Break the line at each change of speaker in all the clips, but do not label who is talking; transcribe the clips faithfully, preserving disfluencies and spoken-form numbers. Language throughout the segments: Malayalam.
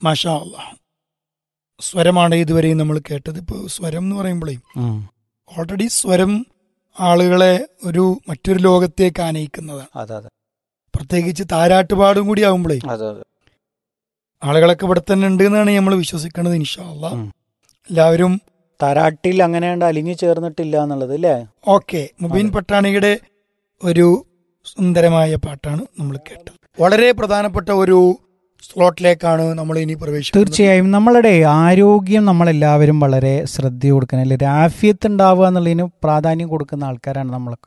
മാഷാ അല്ലാഹ്. സ്വരമാണ് ഇതുവരെയും നമ്മൾ കേട്ടത്. ഇപ്പോൾ സ്വരം എന്ന് പറയുമ്പോഴേ ഓൾറെഡി സ്വരം ആളുകളെ ഒരു മറ്റൊരു ലോകത്തേക്ക് ആനയിക്കുന്നതാണ്.
അതെ അതെ
പ്രത്യേകിച്ച് താരാട്ടുപാടും കൂടി ആകുമ്പോഴേ
അതെ അതെ
ആളുകളൊക്കെ ഇവിടെ തന്നെ ഉണ്ട് എന്നാണ് നമ്മൾ വിശ്വസിക്കുന്നത്. ഇൻഷാ അല്ലാഹ് എല്ലാവരും
താരാട്ടിൽ അങ്ങനെ അലിഞ്ഞു ചേർന്നിട്ടില്ല എന്നുള്ളത് അല്ലേ?
ഓക്കെ. മുബീൻ പട്ടാണിയുടെ ഒരു സുന്ദരമായ പാട്ടാണ് നമ്മൾ കേട്ടത്. വളരെ പ്രധാനപ്പെട്ട ഒരു സ്ലോട്ടിലേക്കാണ് നമ്മൾ ഇനി പ്രവേശിക്കുന്നത്.
തീർച്ചയായും നമ്മളുടെ ആരോഗ്യം നമ്മളെല്ലാവരും വളരെ ശ്രദ്ധ കൊടുക്കണം, അല്ലെ? ആഫിയത്ത് ഉണ്ടാവുക എന്നുള്ളതിന് പ്രാധാന്യം കൊടുക്കുന്ന ആൾക്കാരാണ് നമ്മളൊക്കെ.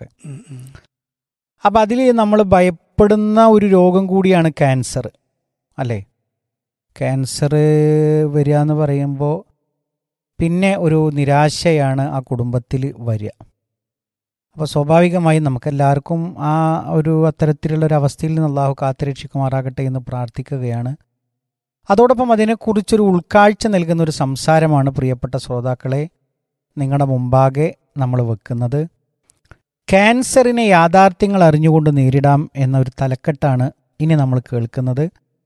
അപ്പം അതിൽ നമ്മൾ ഭയപ്പെടുന്ന ഒരു രോഗം കൂടിയാണ് ക്യാൻസർ, അല്ലേ? ക്യാൻസർ വരിക എന്ന് പറയുമ്പോൾ പിന്നെ ഒരു നിരാശയാണ് ആ കുടുംബത്തിൽ വരിക. അപ്പോൾ സ്വാഭാവികമായും നമുക്കെല്ലാവർക്കും ആ ഒരു അത്തരത്തിലുള്ള ഒരു അവസ്ഥയിൽ നിന്ന് അള്ളാഹു കാത്തുരക്ഷിക്കുമാറാകട്ടെ എന്ന് പ്രാർത്ഥിക്കുകയാണ്. അതോടൊപ്പം അതിനെക്കുറിച്ചൊരു ഉൾക്കാഴ്ച നൽകുന്ന ഒരു സംസാരമാണ് പ്രിയപ്പെട്ട ശ്രോതാക്കളെ നിങ്ങളുടെ മുമ്പാകെ നമ്മൾ വെക്കുന്നത്. ക്യാൻസറിനെ യാഥാർത്ഥ്യങ്ങൾ അറിഞ്ഞുകൊണ്ട് നേരിടാം എന്നൊരു തലക്കെട്ടാണ് ഇനി നമ്മൾ കേൾക്കുന്നത്.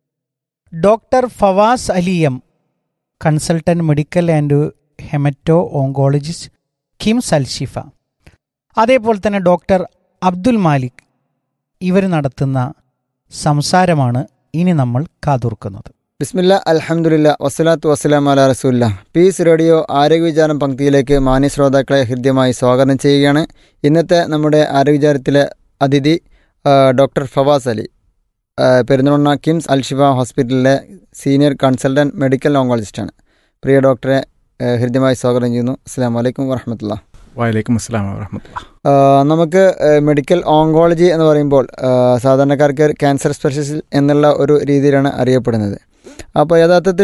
Doctor Fawaz Ali M, consultant medical and haemato oncologist, KIMS Alshifa, അതേപോലെ തന്നെ ഡോക്ടർ അബ്ദുൽ മാലിക്, ഇവർ നടത്തുന്ന സംസാരമാണ് ഇനി നമ്മൾ കാതോർക്കുന്നത്.
ബിസ്മില്ല, അൽഹംദുലില്ലാ, വസ്സലാത്തു വസ്സലാം അലാ റസൂലില്ലാ. പീസ് റേഡിയോ ആരോഗ്യവിചാരം പങ്ക്തിയിലേക്ക് മാന്യ ശ്രോതാക്കളെ ഹൃദ്യമായി സ്വാഗതം ചെയ്യുകയാണ്. ഇന്നത്തെ നമ്മുടെ ആരോഗ്യവിചാരത്തിലെ അതിഥി ഡോക്ടർ ഫവാസ് അലി, പെരിന്തൽമണ്ണ കിംസ് അൽഷിഫ ഹോസ്പിറ്റലിലെ സീനിയർ കൺസൾട്ടൻറ്റ് മെഡിക്കൽ ഓങ്കോളജിസ്റ്റാണ്. പ്രിയ ഡോക്ടറെ ഹൃദ്യമായി സ്വാഗതം ചെയ്യുന്നു. അസ്സലാമു അലൈക്കും വറഹ്മത്തുള്ളാഹി.
വലൈക്കും അസ്സലാം വറഹ്മത്തുള്ളാഹി.
നമുക്ക് മെഡിക്കൽ ഓങ്കോളജി എന്ന് പറയുമ്പോൾ സാധാരണക്കാർക്ക് ക്യാൻസർ സ്പെഷ്യലിസ്റ്റ് എന്നുള്ള ഒരു രീതിയിലാണ് അറിയപ്പെടുന്നത്. അപ്പോൾ യഥാർത്ഥത്തിൽ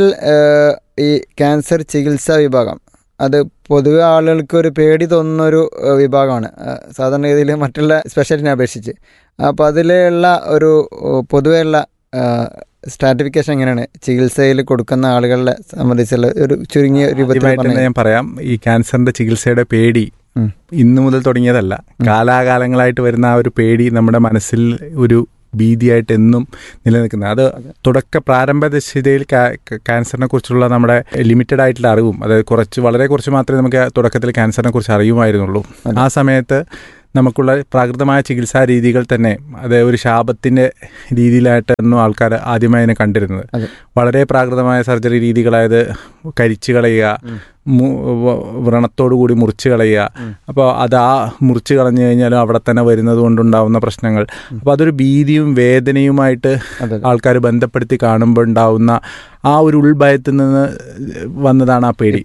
ഈ ക്യാൻസർ ചികിത്സാ വിഭാഗം അത് പൊതുവെ ആളുകൾക്ക് ഒരു പേടി തോന്നുന്നൊരു വിഭാഗമാണ് സാധാരണ രീതിയിൽ മറ്റുള്ള സ്പെഷ്യാലിറ്റിനെ അപേക്ഷിച്ച്. അപ്പോൾ അതിലുള്ള ഒരു പൊതുവെയുള്ള സ്ട്രാറ്റിഫിക്കേഷൻ എങ്ങനെയാണ് ചികിത്സയിൽ കൊടുക്കുന്ന ആളുകളെ സംബന്ധിച്ചുള്ള ഒരു ചുരുങ്ങിയ രൂപത്തിൽ
ഞാൻ പറയാം. ഈ ക്യാൻസറിന്റെ ചികിത്സയുടെ പേടി ഇന്നു മുതൽ തുടങ്ങിയതല്ല, കാലാകാലങ്ങളായിട്ട് വരുന്ന ആ ഒരു പേടി നമ്മുടെ മനസ്സിൽ ഒരു ഭീതിയായിട്ട് എന്നും നിലനിൽക്കുന്നത്. അത് തുടക്ക പ്രാരംഭ ദശയിൽ ക്യാൻസറിനെ കുറിച്ചുള്ള നമ്മുടെ ലിമിറ്റഡ് ആയിട്ടുള്ള അറിവും, അതായത് കുറച്ച് വളരെ കുറച്ച് മാത്രമേ നമുക്ക് തുടക്കത്തിൽ ക്യാൻസറിനെ കുറിച്ച് അറിയുമായിരുന്നുള്ളൂ. ആ സമയത്ത് നമുക്കുള്ള പ്രാകൃതമായ ചികിത്സാ രീതികൾ തന്നെ അത് ഒരു ശാപത്തിൻ്റെ രീതിയിലായിട്ടായിരുന്നു ആൾക്കാർ ആദ്യമായി അതിനെ കണ്ടിരുന്നത്. വളരെ പ്രാകൃതമായ സർജറി രീതികളായത് കരിച്ചു കളയുക, വ്രണത്തോടു കൂടി മുറിച്ച് കളയുക. അപ്പോൾ അത് ആ മുറിച്ച് കളഞ്ഞു കഴിഞ്ഞാലും അവിടെ തന്നെ വരുന്നത് കൊണ്ടുണ്ടാവുന്ന പ്രശ്നങ്ങൾ. അപ്പോൾ അതൊരു ഭീതിയും വേദനയുമായിട്ട് ആൾക്കാർ ബന്ധപ്പെടുത്തി കാണുമ്പോൾ ഉണ്ടാവുന്ന ആ ഒരു ഉൾഭയത്തിൽ നിന്ന് വന്നതാണ് ആ പേടി.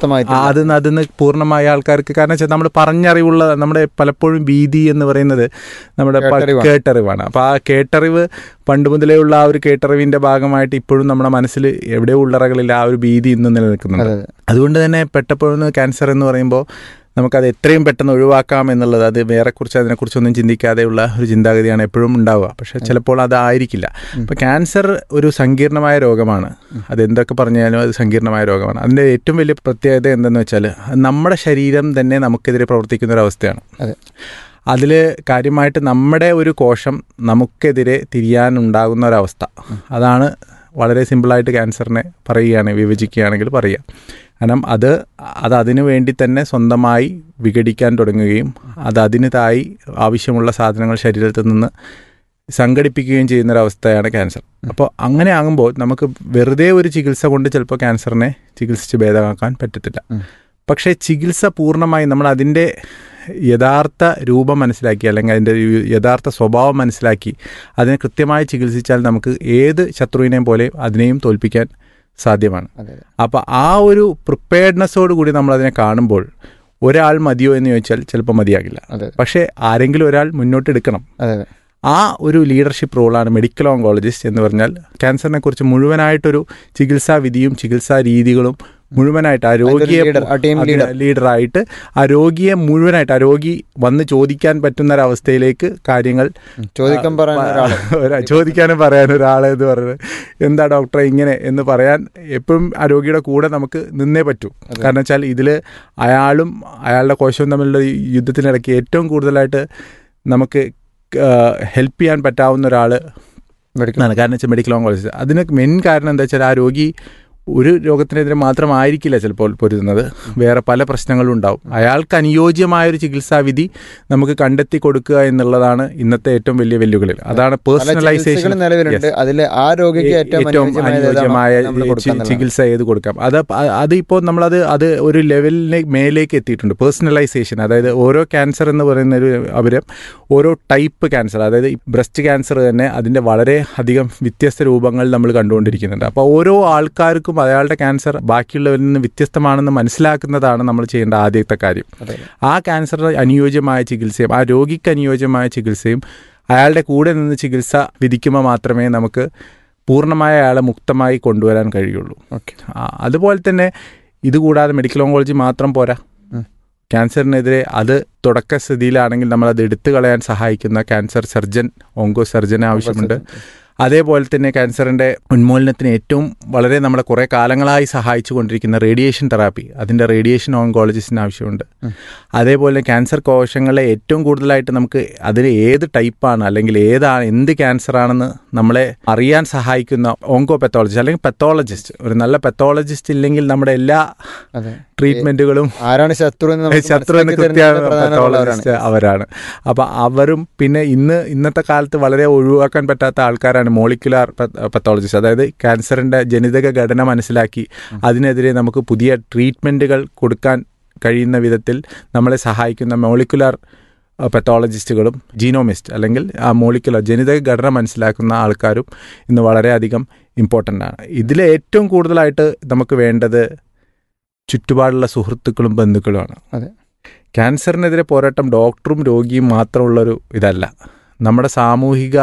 അത് അതിന് പൂർണ്ണമായ ആൾക്കാർക്ക്, കാരണം വെച്ചാൽ നമ്മൾ പറഞ്ഞറിവുള്ള നമ്മുടെ പലപ്പോഴും ഭീതി എന്ന് പറയുന്നത് നമ്മുടെ കേട്ടറിവാണ്. അപ്പോൾ ആ കേട്ടറിവ് പണ്ട് മുതലേ ഉള്ള ആ ഒരു കേട്ടറിവിൻ്റെ ഭാഗമായിട്ട് ഇപ്പോഴും നമ്മുടെ മനസ്സിൽ എവിടെയോ ഉള്ളറകളിൽ ആ ഒരു ഭീതി ഇന്നും നിലനിൽക്കുന്നുണ്ട്. അതുകൊണ്ട് തന്നെ പെട്ടപ്പോഴും ക്യാൻസർ എന്ന് പറയുമ്പോൾ നമുക്കത് എത്രയും പെട്ടെന്ന് ഒഴിവാക്കാം എന്നുള്ളത്, അത് വേറെക്കുറിച്ച് അതിനെക്കുറിച്ചൊന്നും ചിന്തിക്കാതെയുള്ള ഒരു ചിന്താഗതിയാണ് എപ്പോഴും ഉണ്ടാവുക. പക്ഷേ ചിലപ്പോൾ അതായിരിക്കില്ല. ഇപ്പോൾ ക്യാൻസർ ഒരു സങ്കീർണമായ രോഗമാണ്. അതെന്തൊക്കെ പറഞ്ഞാലും അത് സങ്കീർണമായ രോഗമാണ്. അതിൻ്റെ ഏറ്റവും വലിയ പ്രത്യേകത എന്തെന്ന് വെച്ചാൽ നമ്മുടെ ശരീരം തന്നെ നമുക്കെതിരെ പ്രവർത്തിക്കുന്ന ഒരു അവസ്ഥയാണ്. അതിൽ കാര്യമായിട്ട് നമ്മുടെ ഒരു കോശം നമുക്കെതിരെ തിരിയാനുണ്ടാകുന്ന ഒരവസ്ഥ, അതാണ് വളരെ സിമ്പിളായിട്ട് ക്യാൻസറിനെ പറയുകയാണ്, വിഭജിക്കുകയാണെങ്കിൽ പറയുക. കാരണം അത് അത് അതിനു വേണ്ടി തന്നെ സ്വന്തമായി വിഘടിക്കാൻ തുടങ്ങുകയും അത് അതിന് തായി ആവശ്യമുള്ള സാധനങ്ങൾ ശരീരത്തിൽ നിന്ന് സംഘടിപ്പിക്കുകയും ചെയ്യുന്നൊരവസ്ഥയാണ് ക്യാൻസർ. അപ്പോൾ അങ്ങനെ ആകുമ്പോൾ നമുക്ക് വെറുതെ ഒരു ചികിത്സ കൊണ്ട് ചിലപ്പോൾ ക്യാൻസറിനെ ചികിത്സിച്ച് ഭേദമാക്കാൻ പറ്റത്തില്ല. പക്ഷേ ചികിത്സ പൂർണ്ണമായി നമ്മൾ അതിൻ്റെ യഥാർത്ഥ രൂപം മനസ്സിലാക്കി, അല്ലെങ്കിൽ അതിൻ്റെ യഥാർത്ഥ സ്വഭാവം മനസ്സിലാക്കി അതിനെ കൃത്യമായി ചികിത്സിച്ചാൽ നമുക്ക് ഏത് ശത്രുവിനെയും പോലെ അതിനെയും തോൽപ്പിക്കാൻ സാധ്യമാണ്. അപ്പോൾ ആ ഒരു പ്രിപ്പയർഡ്നെസ്സോട് കൂടി നമ്മളതിനെ കാണുമ്പോൾ ഒരാൾ മതിയോ എന്ന് ചോദിച്ചാൽ ചിലപ്പോൾ മതിയാകില്ല. പക്ഷേ ആരെങ്കിലും ഒരാൾ മുന്നോട്ടെടുക്കണം. ആ ഒരു ലീഡർഷിപ്പ് റോളാണ് മെഡിക്കൽ ഓങ്കോളജിസ്റ്റ് എന്ന് പറഞ്ഞാൽ. ക്യാൻസറിനെ കുറിച്ച് മുഴുവനായിട്ടൊരു ചികിത്സാ വിധിയും ചികിത്സാ രീതികളും മുഴുവനായിട്ട് ആ രോഗിയെ ലീഡറായിട്ട് ആ രോഗിയെ മുഴുവനായിട്ട് ആ രോഗി വന്ന് ചോദിക്കാൻ പറ്റുന്ന ഒരവസ്ഥയിലേക്ക് കാര്യങ്ങൾ ചോദിക്കാൻ ചോദിക്കാനും പറയാൻ ഒരാളെന്ന് പറയുന്നത് എന്താ ഡോക്ടറെ ഇങ്ങനെ എന്ന് പറയാൻ എപ്പോഴും ആ രോഗിയുടെ കൂടെ നമുക്ക് നിന്നേ പറ്റൂ. കാരണം വെച്ചാൽ ഇതിൽ അയാളും അയാളുടെ കോശവും തമ്മിലുള്ള യുദ്ധത്തിനിടയ്ക്ക് ഏറ്റവും കൂടുതലായിട്ട് നമുക്ക് ഹെൽപ്പ് ചെയ്യാൻ പറ്റാവുന്ന ഒരാൾ കാരണം വെച്ചാൽ മെഡിക്കൽ ഓങ്കോളജിസ്റ്റ്. അതിന് മെയിൻ കാരണം എന്താ വെച്ചാൽ ആ രോഗി ഒരു രോഗത്തിനെതിരെ മാത്രമായിരിക്കില്ല ചിലപ്പോൾ പൊരുതുന്നത്, വേറെ പല പ്രശ്നങ്ങളും ഉണ്ടാവും. അയാൾക്ക് അനുയോജ്യമായൊരു ചികിത്സാവിധി നമുക്ക് കണ്ടെത്തി കൊടുക്കുക എന്നുള്ളതാണ് ഇന്നത്തെ ഏറ്റവും വലിയ വെല്ലുവിളി. അതാണ് പേഴ്സണലൈസേഷൻ. ഏറ്റവും അനുയോജ്യമായ ചികിത്സ ഏത് കൊടുക്കാം. അത് അത് ഇപ്പോൾ നമ്മളത് അത് ഒരു ലെവലിന് മേലേക്ക് എത്തിയിട്ടുണ്ട്. പേഴ്സണലൈസേഷൻ, അതായത് ഓരോ ക്യാൻസർ എന്ന് പറയുന്ന ഒരു അവർ ഓരോ ടൈപ്പ് ക്യാൻസർ, അതായത് ബ്രസ്റ്റ് ക്യാൻസർ തന്നെ അതിൻ്റെ വളരെ അധികം വ്യത്യസ്ത രൂപങ്ങൾ നമ്മൾ കണ്ടുകൊണ്ടിരിക്കുന്നുണ്ട്. അപ്പോൾ ഓരോ ആൾക്കാർക്കും അയാളുടെ ക്യാൻസർ ബാക്കിയുള്ളവരിൽ നിന്ന് വ്യത്യസ്തമാണെന്ന് മനസ്സിലാക്കുന്നതാണ് നമ്മൾ ചെയ്യേണ്ട ആദ്യത്തെ കാര്യം. ആ ക്യാൻസറിന് അനുയോജ്യമായ ചികിത്സയും ആ രോഗിക്ക് അനുയോജ്യമായ ചികിത്സയും അയാളുടെ കൂടെ നിന്ന് ചികിത്സ വിധിക്കുമ്പോൾ മാത്രമേ നമുക്ക് പൂർണ്ണമായ അയാളെ മുക്തമായി കൊണ്ടുവരാൻ കഴിയുള്ളൂ. ഓക്കെ. അതുപോലെ തന്നെ ഇതുകൂടാതെ മെഡിക്കൽ ഓങ്കോളജി മാത്രം പോരാ. ക്യാൻസറിനെതിരെ അത് തുടക്കസ്ഥിതിയിലാണെങ്കിൽ നമ്മളത് എടുത്തു കളയാൻ സഹായിക്കുന്ന ക്യാൻസർ സർജൻ, ഓങ്കോ സർജന് ആവശ്യമുണ്ട്. അതേപോലെ തന്നെ ക്യാൻസറിൻ്റെ ഉന്മൂലനത്തിന് ഏറ്റവും വളരെ നമ്മളെ കുറേ കാലങ്ങളായി സഹായിച്ചു കൊണ്ടിരിക്കുന്ന റേഡിയേഷൻ തെറാപ്പി, അതിൻ്റെ റേഡിയേഷൻ ഓങ്കോളജിസ്റ്റിന് ആവശ്യമുണ്ട്. അതേപോലെ ക്യാൻസർ കോശങ്ങളെ ഏറ്റവും കൂടുതലായിട്ട് നമുക്ക് അതിൽ ഏത് ടൈപ്പാണ് അല്ലെങ്കിൽ ഏതാണ് എന്ത് ക്യാൻസറാണെന്ന് നമ്മളെ അറിയാൻ സഹായിക്കുന്ന ഓങ്കോപെത്തോളജിസ്റ്റ് അല്ലെങ്കിൽ പെത്തോളജിസ്റ്റ്. ഒരു നല്ല പെത്തോളജിസ്റ്റ് ഇല്ലെങ്കിൽ നമ്മുടെ എല്ലാ ട്രീറ്റ്മെൻറ്റുകളും
ആരാണ് ശത്രു
ശത്രു എന്ന് കൃത്യമായ പെത്തോളജിസ്റ്റ് അവരാണ്. അപ്പോൾ അവരും പിന്നെ ഇന്ന് ഇന്നത്തെ കാലത്ത് വളരെ ഒഴിവാക്കാൻ പറ്റാത്ത ആൾക്കാരാണ് മോളിക്കുലാർ പത്തോളജിസ്റ്റ്. അതായത് ക്യാൻസറിൻ്റെ ജനിതക ഘടന മനസ്സിലാക്കി അതിനെതിരെ നമുക്ക് പുതിയ ട്രീറ്റ്മെൻറ്റുകൾ കൊടുക്കാൻ കഴിയുന്ന വിധത്തിൽ നമ്മളെ സഹായിക്കുന്ന മോളിക്കുലാർ പത്തോളജിസ്റ്റുകളും ജീനോമിസ്റ്റ് അല്ലെങ്കിൽ ആ മോളിക്കുലർ ജനിതക ഘടന മനസ്സിലാക്കുന്ന ആൾക്കാരും ഇന്ന് വളരെയധികം ഇമ്പോർട്ടൻ്റ് ആണ്. ഇതിൽ ഏറ്റവും കൂടുതലായിട്ട് നമുക്ക് വേണ്ടത് ചുറ്റുപാടുള്ള സുഹൃത്തുക്കളും ബന്ധുക്കളുമാണ്.
അതെ.
ക്യാൻസറിനെതിരെ പോരാട്ടം ഡോക്ടറും രോഗിയും മാത്രമുള്ളൊരു ഇതല്ല. നമ്മുടെ സാമൂഹിക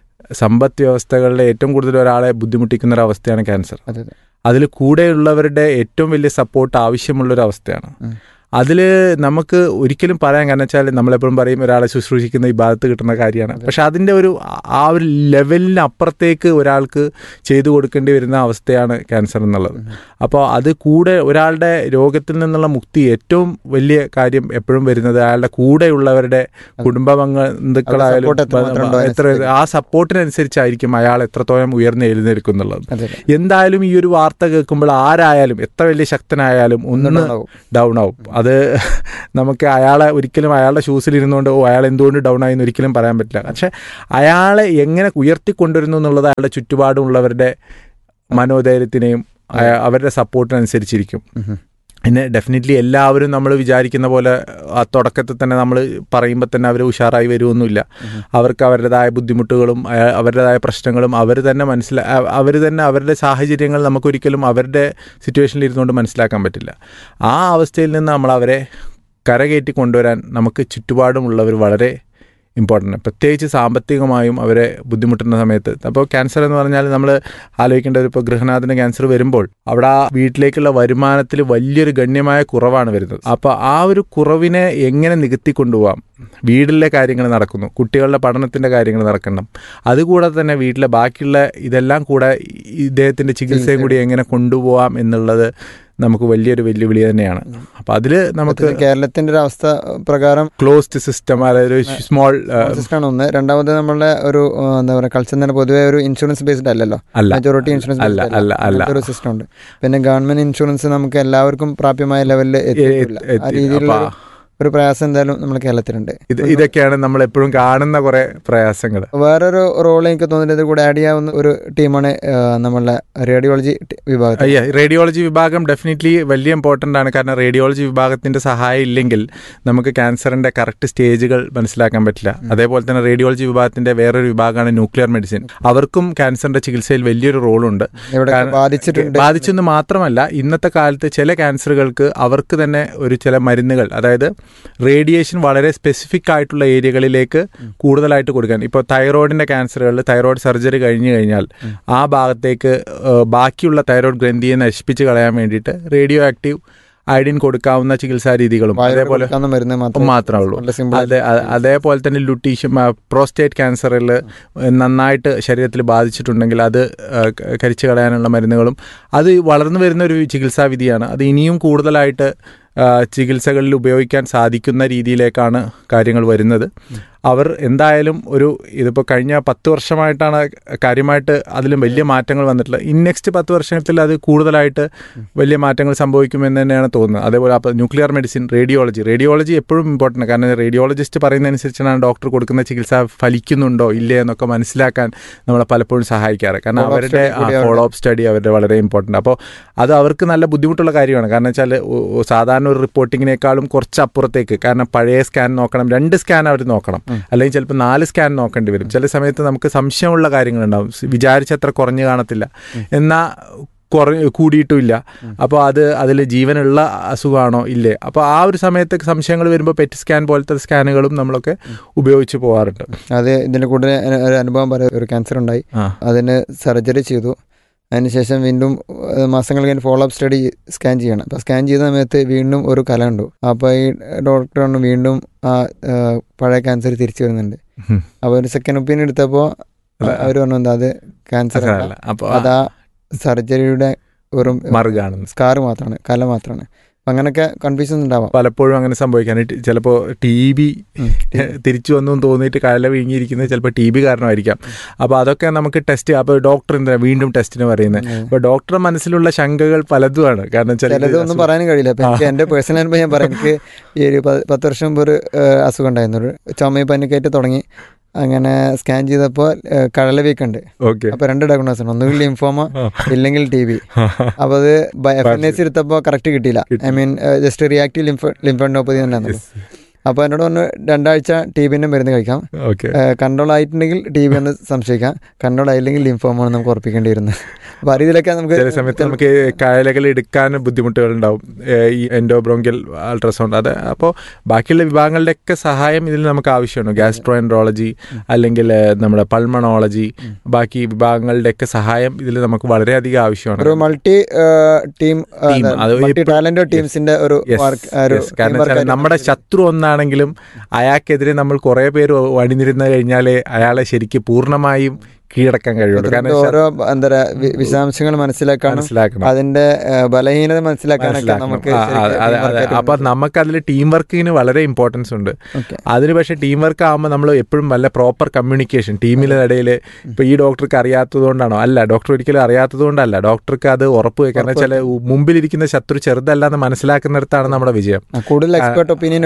സമ്പദ് വ്യവസ്ഥകളിലെ ഏറ്റവും കൂടുതൽ ഒരാളെ ബുദ്ധിമുട്ടിക്കുന്നൊരവസ്ഥയാണ് ക്യാൻസർ. അതിൽ കൂടെയുള്ളവരുടെ ഏറ്റവും വലിയ സപ്പോർട്ട് ആവശ്യമുള്ളൊരവസ്ഥയാണ്. അതിൽ നമുക്ക് ഒരിക്കലും പറയാൻ, കാരണം വെച്ചാൽ നമ്മളെപ്പോഴും പറയും ഒരാളെ ശുശ്രൂഷിക്കുന്ന ഈ ഭാഗത്ത് കിട്ടുന്ന കാര്യമാണ്. പക്ഷെ അതിൻ്റെ ഒരു ആ ഒരു ലെവലിന് അപ്പുറത്തേക്ക് ഒരാൾക്ക് ചെയ്തു കൊടുക്കേണ്ടി വരുന്ന അവസ്ഥയാണ് ക്യാൻസർ എന്നുള്ളത്. അപ്പോൾ അത് കൂടെ ഒരാളുടെ രോഗത്തിൽ നിന്നുള്ള മുക്തി ഏറ്റവും വലിയ കാര്യം എപ്പോഴും വരുന്നത് അയാളുടെ കൂടെയുള്ളവരുടെ കുടുംബ ബന്ധുക്കളായാലും എത്ര ആ സപ്പോർട്ടിനനുസരിച്ചായിരിക്കും അയാൾ എത്രത്തോളം ഉയർന്ന് എഴുന്നേൽക്കുന്നുള്ളത്. എന്തായാലും ഈ ഒരു വാർത്ത കേൾക്കുമ്പോൾ ആരായാലും എത്ര വലിയ ശക്തനായാലും ഒന്ന് ഡൗൺ ആവും. അത് നമുക്ക് അയാളെ ഒരിക്കലും അയാളുടെ ഷൂസിലിരുന്നുകൊണ്ട് ഓ അയാൾ എന്തുകൊണ്ട് ഡൗൺ ആയി എന്ന് ഒരിക്കലും പറയാൻ പറ്റില്ല. പക്ഷെ അയാളെ എങ്ങനെ ഉയർത്തിക്കൊണ്ടുവരുന്നു എന്നുള്ളത് അയാളുടെ ചുറ്റുപാടുമുള്ളവരുടെ മനോധൈര്യത്തിനെയും അവരുടെ സപ്പോർട്ടിനനുസരിച്ചിരിക്കും. പിന്നെ ഡെഫിനറ്റ്ലി എല്ലാവരും നമ്മൾ വിചാരിക്കുന്ന പോലെ ആ തുടക്കത്തിൽ തന്നെ നമ്മൾ പറയുമ്പോൾ തന്നെ അവർ ഉഷാറായി വരുമൊന്നുമില്ല. അവർക്ക് അവരുടേതായ ബുദ്ധിമുട്ടുകളും അവരുടേതായ പ്രശ്നങ്ങളും അവർ തന്നെ മനസ്സിലാ അവർ തന്നെ അവരുടെ സാഹചര്യങ്ങൾ നമുക്കൊരിക്കലും അവരുടെ സിറ്റുവേഷനിൽ ഇരുന്നുകൊണ്ട് മനസ്സിലാക്കാൻ പറ്റില്ല. ആ അവസ്ഥയിൽ നിന്ന് നമ്മൾ അവരെ കരകയറ്റി കൊണ്ടുവരാൻ നമുക്ക് ചുറ്റുപാടുമുള്ളവർ വളരെ ഇമ്പോർട്ടൻ്റ്, പ്രത്യേകിച്ച് സാമ്പത്തികമായും അവരെ ബുദ്ധിമുട്ടുന്ന സമയത്ത്. അപ്പോൾ ക്യാൻസർ എന്ന് പറഞ്ഞാൽ നമ്മൾ ആലോചിക്കേണ്ടത്, ഇപ്പോൾ ഗൃഹനാഥന് ക്യാൻസർ വരുമ്പോൾ അവിടെ ആ വീട്ടിലേക്കുള്ള വരുമാനത്തിൽ വലിയൊരു ഗണ്യമായ കുറവാണ് വരുന്നത്. അപ്പോൾ ആ ഒരു കുറവിനെ എങ്ങനെ നികത്തി കൊണ്ടുപോകാം? വീട്ടിലെ കാര്യങ്ങൾ നടക്കുന്നു, കുട്ടികളുടെ പഠനത്തിൻ്റെ കാര്യങ്ങൾ നടക്കണം, അതുകൂടാതെ തന്നെ വീട്ടിലെ ബാക്കിയുള്ള ഇതെല്ലാം കൂടെ ഇദ്ദേഹത്തിൻ്റെ ചികിത്സയും കൂടി എങ്ങനെ കൊണ്ടുപോകാം എന്നുള്ളത് നമുക്ക് വലിയൊരു വെല്ലുവിളി തന്നെയാണ്. അപ്പം അതിൽ നമുക്ക്
കേരളത്തിൻ്റെ ഒരു അവസ്ഥ പ്രകാരം
ക്ലോസ്ഡ് സിസ്റ്റം, അതായത് ഒരു സ്മോൾ
സിസ്റ്റമാണ് ഒന്ന്. രണ്ടാമത് നമ്മളുടെ ഒരു എന്താ പറയുക കൾച്ചർ തന്നെ പൊതുവെ ഒരു ഇൻഷുറൻസ് ബേസ്ഡ് അല്ലല്ലോ, മെജോറിറ്റി ഇൻഷുറൻസ്
അല്ല അല്ല അല്ല
ഒരു സിസ്റ്റം ഉണ്ട്. പിന്നെ ഗവൺമെന്റ് ഇൻഷുറൻസ് നമുക്ക് എല്ലാവർക്കും പ്രാപ്യമായ ലെവലിൽ എത്തിയിട്ടില്ല. ആ രീതിയിലുള്ള ഒരു പ്രയാസം എന്തായാലും നമ്മുടെ കേരളത്തിലുണ്ട്.
ഇത് ഇതൊക്കെയാണ് നമ്മൾ എപ്പോഴും കാണുന്ന കുറെ പ്രയാസങ്ങൾ.
വേറൊരു റോൾ എനിക്ക് തോന്നുന്നത് കൂടെ ആഡ് ചെയ്യാവുന്ന ഒരു ടീമാണ് നമ്മളുടെ റേഡിയോളജി വിഭാഗം.
അയ്യ റേഡിയോളജി വിഭാഗം ഡെഫിനറ്റ്ലി വലിയ ഇമ്പോർട്ടൻ്റ് ആണ്. കാരണം റേഡിയോളജി വിഭാഗത്തിൻ്റെ സഹായം ഇല്ലെങ്കിൽ നമുക്ക് ക്യാൻസറിൻ്റെ കറക്റ്റ് സ്റ്റേജുകൾ മനസ്സിലാക്കാൻ പറ്റില്ല. അതേപോലെ തന്നെ റേഡിയോളജി വിഭാഗത്തിൻ്റെ വേറൊരു വിഭാഗമാണ് ന്യൂക്ലിയർ മെഡിസിൻ. അവർക്കും ക്യാൻസറിൻ്റെ ചികിത്സയിൽ വലിയൊരു റോളുണ്ട്.
ബാധിച്ചിട്ടുണ്ട്
ബാധിച്ചെന്ന് മാത്രമല്ല, ഇന്നത്തെ കാലത്ത് ചില ക്യാൻസറുകൾക്ക് അവർക്ക് തന്നെ ഒരു ചില മരുന്നുകൾ, അതായത് റേഡിയേഷൻ വളരെ സ്പെസിഫിക് ആയിട്ടുള്ള ഏരിയകളിലേക്ക് കൂടുതലായിട്ട് കൊടുക്കാൻ. ഇപ്പോൾ തൈറോയിഡിൻ്റെ ക്യാൻസറുകളിൽ തൈറോയിഡ് സർജറി കഴിഞ്ഞു കഴിഞ്ഞാൽ ആ ഭാഗത്തേക്ക് ബാക്കിയുള്ള തൈറോയിഡ് ഗ്രന്ഥിയെ നശിപ്പിച്ച് കളയാൻ വേണ്ടിയിട്ട് റേഡിയോ ആക്റ്റീവ് അയഡിൻ കൊടുക്കാവുന്ന ചികിത്സാ രീതികളും അതേപോലെ മാത്രമേ ഉള്ളൂ. അതെ അതേപോലെ തന്നെ ലുട്ടീഷ്യം, പ്രോസ്റ്റേറ്റ് ക്യാൻസറിൽ നന്നായിട്ട് ശരീരത്തിൽ ബാധിച്ചിട്ടുണ്ടെങ്കിൽ അത് കരിച്ചു കളയാനുള്ള മരുന്നുകളും അത് വളർന്നു വരുന്ന ഒരു ചികിത്സാ വിധിയാണ്. അത് ഇനിയും കൂടുതലായിട്ട് ചികിത്സകളിൽ ഉപയോഗിക്കാൻ സാധിക്കുന്ന രീതിയിലേക്കാണ് കാര്യങ്ങൾ വരുന്നത്. അവർ എന്തായാലും ഒരു ഇതിപ്പോൾ കഴിഞ്ഞ പത്ത് വർഷമായിട്ടാണ് കാര്യമായിട്ട് അതിലും വലിയ മാറ്റങ്ങൾ വന്നിട്ടുള്ളത്. ഇൻ നെക്സ്റ്റ് പത്ത് വർഷത്തിൽ അത് കൂടുതലായിട്ട് വലിയ മാറ്റങ്ങൾ സംഭവിക്കുമെന്ന് തന്നെയാണ് തോന്നുന്നത്. അതേപോലെ അപ്പോൾ ന്യൂക്ലിയർ മെഡിസിൻ, റേഡിയോളജി റേഡിയോളജി എപ്പോഴും ഇമ്പോർട്ടൻ്റ്. കാരണം റേഡിയോളജിസ്റ്റ് പറയുന്നതനുസരിച്ചാണ് ഡോക്ടർ കൊടുക്കുന്ന ചികിത്സ ഫലിക്കുന്നുണ്ടോ ഇല്ലേ എന്നൊക്കെ മനസ്സിലാക്കാൻ നമ്മളെ പലപ്പോഴും സഹായിക്കാറ്. കാരണം അവരുടെ ഫോളോ അപ്പ് സ്റ്റഡി അവരുടെ വളരെ ഇമ്പോർട്ടൻ്റ്. അപ്പോൾ അത് അവർക്ക് നല്ല ബുദ്ധിമുട്ടുള്ള കാര്യമാണ്. കാരണം വെച്ചാൽ സാധാരണ ഒരു റിപ്പോർട്ടിങ്ങിനേക്കാളും കുറച്ച് അപ്പുറത്തേക്ക്, കാരണം പഴയ സ്കാൻ നോക്കണം, രണ്ട് സ്കാൻ അവർ നോക്കണം, അല്ലെങ്കിൽ ചിലപ്പോൾ നാല് സ്കാൻ നോക്കേണ്ടി വരും. ചില സമയത്ത് നമുക്ക് സംശയമുള്ള കാര്യങ്ങളുണ്ടാവും, വിചാരിച്ചത്ര കുറഞ്ഞു കാണത്തില്ല, എന്നാൽ കുറ കൂടിയിട്ടുമില്ല. അപ്പോൾ അത് അതിൽ ജീവനുള്ള അസുഖമാണോ ഇല്ലേ. അപ്പോൾ ആ ഒരു സമയത്ത് സംശയങ്ങൾ വരുമ്പോൾ പെറ്റ് സ്കാൻ പോലത്തെ സ്കാനുകളും നമ്മളൊക്കെ ഉപയോഗിച്ച് പോകാറുണ്ട്.
അത് ഇതിൻ്റെ കൂടെ ഒരു അനുഭവം പറയാം. ഒരു ക്യാൻസർ ഉണ്ടായി, അതിന് സർജറി ചെയ്തു. അതിനുശേഷം വീണ്ടും മാസങ്ങൾ കഴിഞ്ഞ് ഫോളോ അപ്പ് സ്റ്റഡി സ്കാൻ ചെയ്യണം. അപ്പോൾ സ്കാൻ ചെയ്ത സമയത്ത് വീണ്ടും ഒരു കല ഉണ്ടു. അപ്പോൾ ഈ ഡോക്ടറാണ് വീണ്ടും ആ പഴയ ക്യാൻസർ തിരിച്ചു വരുന്നുണ്ട്. അപ്പോൾ ഒരു സെക്കൻഡ് ഒപ്പീനിയൻ എടുത്തപ്പോൾ അവർ പറഞ്ഞു എന്താ അത് ക്യാൻസർ അല്ല, അതാ സർജറിയുടെ ഒരു
മറുകാണ്,
സ്കാർ മാത്രമാണ്, കല മാത്രമാണ്. അങ്ങനെയൊക്കെ കൺഫ്യൂഷൻ ഉണ്ടാവാം.
പലപ്പോഴും അങ്ങനെ സംഭവിക്കാൻ ചിലപ്പോൾ ടി ബി തിരിച്ചു വന്നു എന്ന് തോന്നിയിട്ട് കഴല വീങ്ങിയിരിക്കുന്നത് ചിലപ്പോൾ ടി ബി കാരണമായിരിക്കാം. അപ്പോൾ അതൊക്കെ നമുക്ക് ടെസ്റ്റ്, അപ്പോൾ ഡോക്ടർ എന്താ വീണ്ടും ടെസ്റ്റിന് പറയുന്നത്. അപ്പോൾ ഡോക്ടറുടെ മനസ്സിലുള്ള ശങ്കകൾ പലതുമാണ്. കാരണം
ചിലതൊന്നും പറയാനും കഴിയില്ല. അപ്പം എനിക്ക് എൻ്റെ പേഴ്സണൽ അനുഭവം ഞാൻ പറയാം. എനിക്ക് ഈ ഒരു പത്ത് വർഷം മുമ്പ് ഒരു അസുഖം ഉണ്ടായിരുന്നു, ഒരു ചുമയും പനിക്കായിട്ട് തുടങ്ങി. അങ്ങനെ സ്കാൻ ചെയ്തപ്പോൾ കഴല വീക്കുണ്ട്. അപ്പോൾ രണ്ട് ഡയഗ്നോസ് ഉണ്ട്, ഒന്നുകിൽ ലിംഫോമ ഇല്ലെങ്കിൽ ടി ബി. അപ്പോൾ അത് എഫ് എൻ എസ് എടുത്തപ്പോൾ കറക്റ്റ് കിട്ടിയില്ല. I mean just reactive lymph ലിംഫോഡോപ്പതി തന്നെയാണല്ലോ. അപ്പോൾ എന്നോട് ഒന്ന് രണ്ടാഴ്ച ടി ബിൻ്റെ മരുന്ന് കഴിക്കാം, കൺട്രോൾ ആയിട്ടുണ്ടെങ്കിൽ ടി ബി ഒന്ന് സംശയിക്കാം, കൺട്രോൾ ആയില്ലെങ്കിൽ ലിംഫോമാണ് നമുക്ക് ഉറപ്പിക്കേണ്ടി വരുന്നത്. അപ്പോൾ ആ രീതിയിലൊക്കെ നമുക്ക്
ചില സമയത്ത് നമുക്ക് കഴലകൾ എടുക്കാൻ ബുദ്ധിമുട്ടുകൾ ഉണ്ടാവും, ഈ എൻഡോബ്രോങ്കിയൽ അൾട്രാസൗണ്ട് അത്. അപ്പോൾ ബാക്കിയുള്ള വിഭാഗങ്ങളുടെയൊക്കെ സഹായം ഇതിൽ നമുക്ക് ആവശ്യമാണ്. ഗ്യാസ്ട്രോഎൻട്രോളജി അല്ലെങ്കിൽ നമ്മുടെ പൾമണോളജി, ബാക്കി വിഭാഗങ്ങളുടെയൊക്കെ സഹായം ഇതിൽ നമുക്ക് വളരെയധികം ആവശ്യമാണ്.
ഒരു മൾട്ടി ടീം മൾട്ടി ടാലന്റ് ടീംസിന്റെ ഒരു
കാരണം നമ്മുടെ ശത്രു ഒന്നാണെങ്കിലും അയാൾക്കെതിരെ നമ്മൾ കുറേ പേര് അണിനിരുന്ന് കഴിഞ്ഞാലേ അയാളെ ശരിക്കും പൂർണ്ണമായും കീഴടക്കാൻ കഴിയുള്ളൂ. കാരണം
ഓരോ എന്താ പറയുക വിശദാംശങ്ങൾ മനസ്സിലാക്കാനും അതിന്റെ ബലഹീനത മനസ്സിലാക്കാനൊക്കെ നമുക്ക്.
അപ്പൊ നമുക്ക് അതിൽ ടീം വർക്കിന് വളരെ ഇമ്പോർട്ടൻസ് ഉണ്ട്. അതിന് പക്ഷേ ടീം വർക്ക് ആകുമ്പോൾ നമ്മൾ എപ്പോഴും നല്ല പ്രോപ്പർ കമ്മ്യൂണിക്കേഷൻ ടീമിന്റെ ഇടയിൽ. ഇപ്പൊ ഈ ഡോക്ടർക്ക് അറിയാത്തത് കൊണ്ടാണോ? അല്ല, ഡോക്ടർ ഒരിക്കലും അറിയാത്തത് കൊണ്ടല്ല, ഡോക്ടർക്ക് അത് ഉറപ്പ് വെക്കാൻ. കാരണം വെച്ചാൽ മുമ്പിലിരിക്കുന്ന ശത്രു ചെറുതല്ല എന്ന് മനസ്സിലാക്കുന്നിടത്താണ് നമ്മുടെ വിജയം.
കൂടുതൽ എക്സ്പെർട്ട് ഒപ്പീനിയൻ.